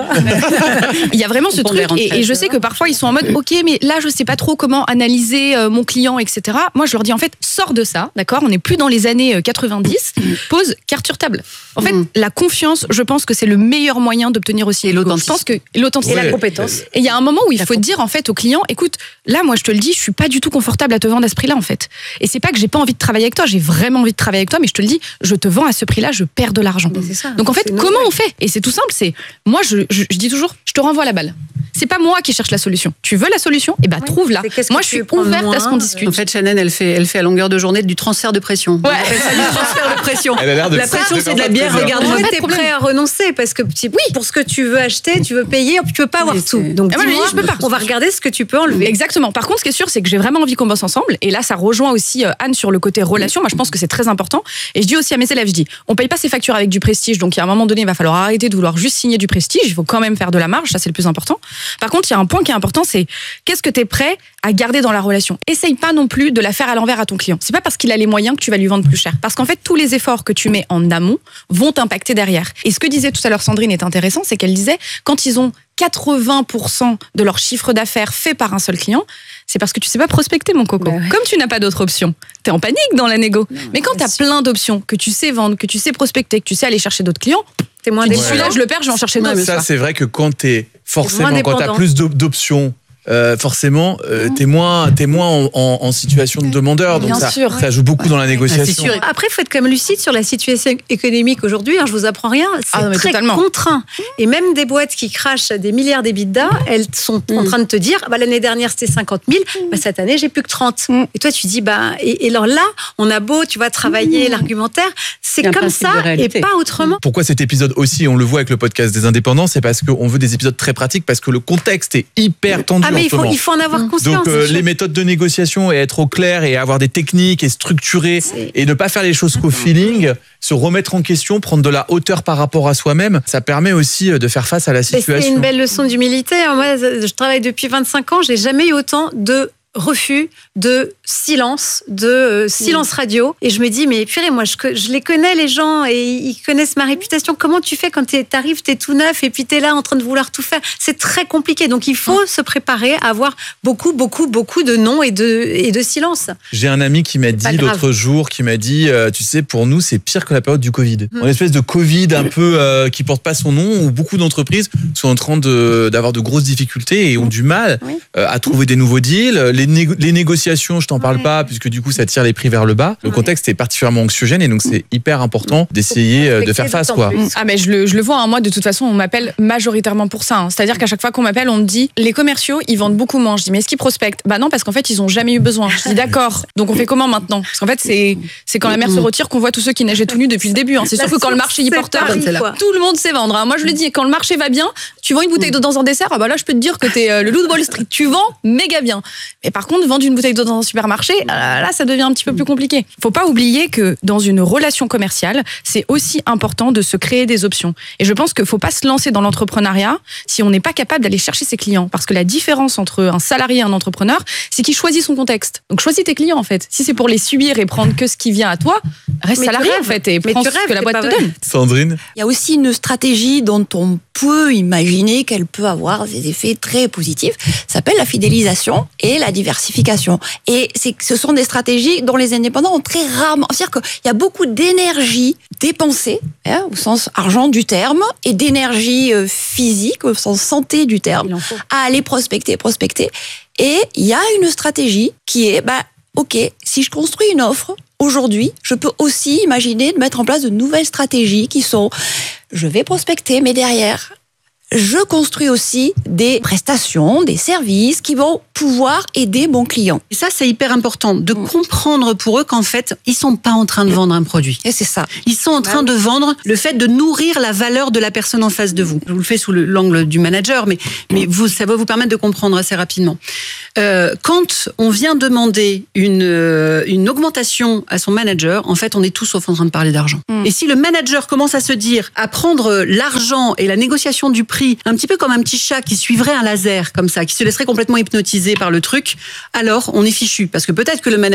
[SPEAKER 12] Il y a vraiment ce truc, et, et je sais que parfois ils sont en mode, ok, mais là, je sais pas trop comment analyser euh, mon client, et cetera. Moi, je leur dis en fait, sors de ça, d'accord ? On n'est plus dans les années quatre-vingt-dix. Pose carte sur table. En fait, mmh. la confiance, je pense que c'est le meilleur moyen d'obtenir aussi.
[SPEAKER 13] Et l'authenticité.
[SPEAKER 12] Je pense que l'authenticité.
[SPEAKER 9] Et la compétence.
[SPEAKER 12] Et il y a un moment où il la faut comp- dire en fait au client, écoute, là, moi, je te le dis, je suis pas du tout confortable à te vendre à ce prix-là, en fait. Et c'est pas que j'ai pas envie de travailler avec toi, j'ai vraiment envie de travailler avec toi, mais je te le dis, je te vends à ce prix-là, je perds de l'argent.
[SPEAKER 9] C'est ça,
[SPEAKER 12] donc en fait, comment on fait ? Et c'est tout simple, c'est moi, je, je, je dis toujours, je te renvoie la balle. C'est pas moi qui cherche la solution. Tu veux la solution ? Eh ben oui, trouve-la. Moi, je suis ouverte moins, à ce qu'on discute.
[SPEAKER 13] En fait, Shannon, elle fait, elle fait à longueur de journée du transfert de pression.
[SPEAKER 12] Ouais.
[SPEAKER 13] On appelle ça du transfert de pression.
[SPEAKER 11] Elle a l'air de
[SPEAKER 13] la pression, c'est de la bière. Regarde-moi.
[SPEAKER 9] En fait, t'es prêt à renoncer parce que oui, pour ce que tu veux acheter, tu veux payer, tu veux pas avoir
[SPEAKER 13] oui,
[SPEAKER 9] tout. Donc,
[SPEAKER 12] ah, dis-moi, je peux pas.
[SPEAKER 9] On va regarder ce que tu peux enlever.
[SPEAKER 12] Exactement. Par contre, ce qui est sûr, c'est que j'ai vraiment envie qu'on bosse ensemble. Et là, ça rejoint aussi Anne sur le côté relation. Moi, je pense que c'est très important. Et je dis aussi à mes élèves, je dis, on paye pas ses factures avec du prestige. Donc, il y a un moment donné, il va falloir arrêter de vouloir juste signer du prestige. Il faut quand même faire de la marge. Ça, c'est le plus important. Par contre, il y a un point qui est important, c'est qu'est-ce que tu es prêt à garder dans la relation. Essaye pas non plus de la faire à l'envers à ton client. C'est pas parce qu'il a les moyens que tu vas lui vendre plus cher. Parce qu'en fait, tous les efforts que tu mets en amont vont t'impacter derrière. Et ce que disait tout à l'heure Sandrine est intéressant, c'est qu'elle disait, quand ils ont quatre-vingts pour cent de leur chiffre d'affaires fait par un seul client, c'est parce que tu sais pas prospecter, mon coco. Bah ouais. Comme tu n'as pas d'autres options, t'es en panique dans la négo. Non, mais quand t'as sûr. plein d'options, que tu sais vendre, que tu sais prospecter, que tu sais aller chercher d'autres clients,
[SPEAKER 9] t'es moins
[SPEAKER 12] dépendant. Celui-là, je le perds, je vais en chercher d'autres.
[SPEAKER 11] Ça, c'est vrai que quand t'es forcément, quand t'as plus d'options, Euh, forcément, euh, t'es moins, t'es moins en, en, en situation de demandeur, donc ça, ça joue beaucoup dans la négociation.
[SPEAKER 9] Ah, après, il faut être quand même lucide sur la situation économique aujourd'hui. Hein, je vous apprends rien, c'est
[SPEAKER 12] ah, non,
[SPEAKER 9] très
[SPEAKER 12] totalement.
[SPEAKER 9] contraint. Et même des boîtes qui crachent des milliards d'EBITDA, elles sont mmh. en train de te dire, bah, l'année dernière c'était cinquante mille, bah, cette année j'ai plus que trente. Mmh. Et toi tu dis, bah, et, et alors là, on a beau, tu vas travailler mmh. l'argumentaire, c'est comme ça et pas autrement.
[SPEAKER 11] Pourquoi cet épisode aussi, on le voit avec le podcast des indépendants, c'est parce qu'on veut des épisodes très pratiques, parce que le contexte est hyper tendu.
[SPEAKER 9] Ah mais il faut, il faut en avoir conscience.
[SPEAKER 11] Donc euh, les méthodes de négociation et être au clair et avoir des techniques et structurer c'est... et ne pas faire les choses qu'au feeling, se remettre en question, prendre de la hauteur par rapport à soi-même, ça permet aussi de faire face à la situation.
[SPEAKER 9] Et c'est une belle leçon d'humilité. Moi, je travaille depuis vingt-cinq ans, j'ai jamais eu autant de refus, de silence, de euh, silence radio. Et je me dis, mais purée, moi, je, je les connais, les gens, et ils connaissent ma réputation. Comment tu fais quand t'arrives, t'es tout neuf, et puis t'es là en train de vouloir tout faire? C'est très compliqué. Donc, il faut mmh. se préparer à avoir beaucoup, beaucoup, beaucoup de non et de, et de silence.
[SPEAKER 11] J'ai un ami qui m'a dit l'autre jour, qui m'a dit, euh, tu sais, pour nous, c'est pire que la période du Covid. Mmh. Une espèce de Covid un peu euh, qui porte pas son nom, où beaucoup d'entreprises sont en train de, d'avoir de grosses difficultés et ont du mal oui. euh, à trouver des nouveaux deals. Les, négo- les négociations, je t'en parle
[SPEAKER 2] Ouais.
[SPEAKER 11] pas puisque du coup ça tire les prix vers le bas. Le contexte est particulièrement anxiogène et donc c'est hyper important d'essayer euh, de faire face, quoi.
[SPEAKER 12] Ah mais je le, je le vois, hein. Moi de toute façon on m'appelle majoritairement pour ça, hein. C'est-à-dire qu'à chaque fois qu'on m'appelle on me dit les commerciaux ils vendent beaucoup moins. Je dis mais est-ce qu'ils prospectent? Bah non, parce qu'en fait ils ont jamais eu besoin. Je dis d'accord, donc on fait comment maintenant? Parce qu'en fait c'est, c'est quand la mer se retire qu'on voit tous ceux qui neigeaient tout nus depuis le début, hein. C'est sûr que quand le marché y
[SPEAKER 9] C'est
[SPEAKER 12] porteur,
[SPEAKER 9] Paris, quoi.
[SPEAKER 12] tout le monde sait vendre, hein. Moi je le dis, quand le marché va bien, tu vends une bouteille d'eau dans un dessert, ah bah là je peux te dire que t'es euh, le loup de Wall Street, tu vends méga bien. Mais par contre vendre une bouteille d'eau dans un supermarché, euh, là ça devient un petit peu plus compliqué. Faut pas oublier que dans une relation commerciale, c'est aussi important de se créer des options. Et je pense qu'il faut pas se lancer dans l'entrepreneuriat si on n'est pas capable d'aller chercher ses clients. Parce que la différence entre un salarié et un entrepreneur, c'est qu'il choisit son contexte. Donc choisis tes clients en fait. Si c'est pour les subir et prendre que ce qui vient à toi, reste
[SPEAKER 9] Mais tu
[SPEAKER 12] salarié
[SPEAKER 9] rêves.
[SPEAKER 12] en fait et
[SPEAKER 9] Mais
[SPEAKER 12] prends
[SPEAKER 9] tu
[SPEAKER 12] ce
[SPEAKER 9] rêves,
[SPEAKER 12] que la
[SPEAKER 9] c'est
[SPEAKER 12] boîte
[SPEAKER 9] pas
[SPEAKER 12] te
[SPEAKER 9] vrai.
[SPEAKER 12] donne.
[SPEAKER 11] Sandrine?
[SPEAKER 8] Il y a aussi une stratégie dont on peut imaginer qu'elle peut avoir des effets très positifs. Ça s'appelle la fidélisation et la diversification. Et c'est, ce sont des stratégies dont les indépendants ont très rarement... C'est-à-dire qu'il y a beaucoup d'énergie dépensée, hein, au sens argent du terme, et d'énergie euh, physique, au sens santé du terme, à aller prospecter, prospecter. Et il y a une stratégie qui est, bah, OK, si je construis une offre, aujourd'hui, je peux aussi imaginer de mettre en place de nouvelles stratégies qui sont, je vais prospecter, mais derrière, je construis aussi des prestations, des services qui vont pouvoir aider mon client.
[SPEAKER 13] Et ça, c'est hyper important de comprendre pour eux qu'en fait, ils sont pas en train de vendre un produit.
[SPEAKER 8] Et c'est ça.
[SPEAKER 13] Ils sont en train de vendre le fait de nourrir la valeur de la personne en face de vous. Je vous le fais sous le- l'angle du manager, mais, mais vous, ça va vous permettre de comprendre assez rapidement. Euh, quand on vient demander une, euh, une augmentation à son manager, en fait, on est tous sauf en train de parler d'argent.
[SPEAKER 8] Mm.
[SPEAKER 13] Et si le manager commence à se dire, à prendre l'argent et la négociation du prix, un petit peu comme un petit chat qui suivrait un laser, comme ça, qui se laisserait complètement hypnotiser par le truc, alors on est fichu. Parce que peut-être que le manager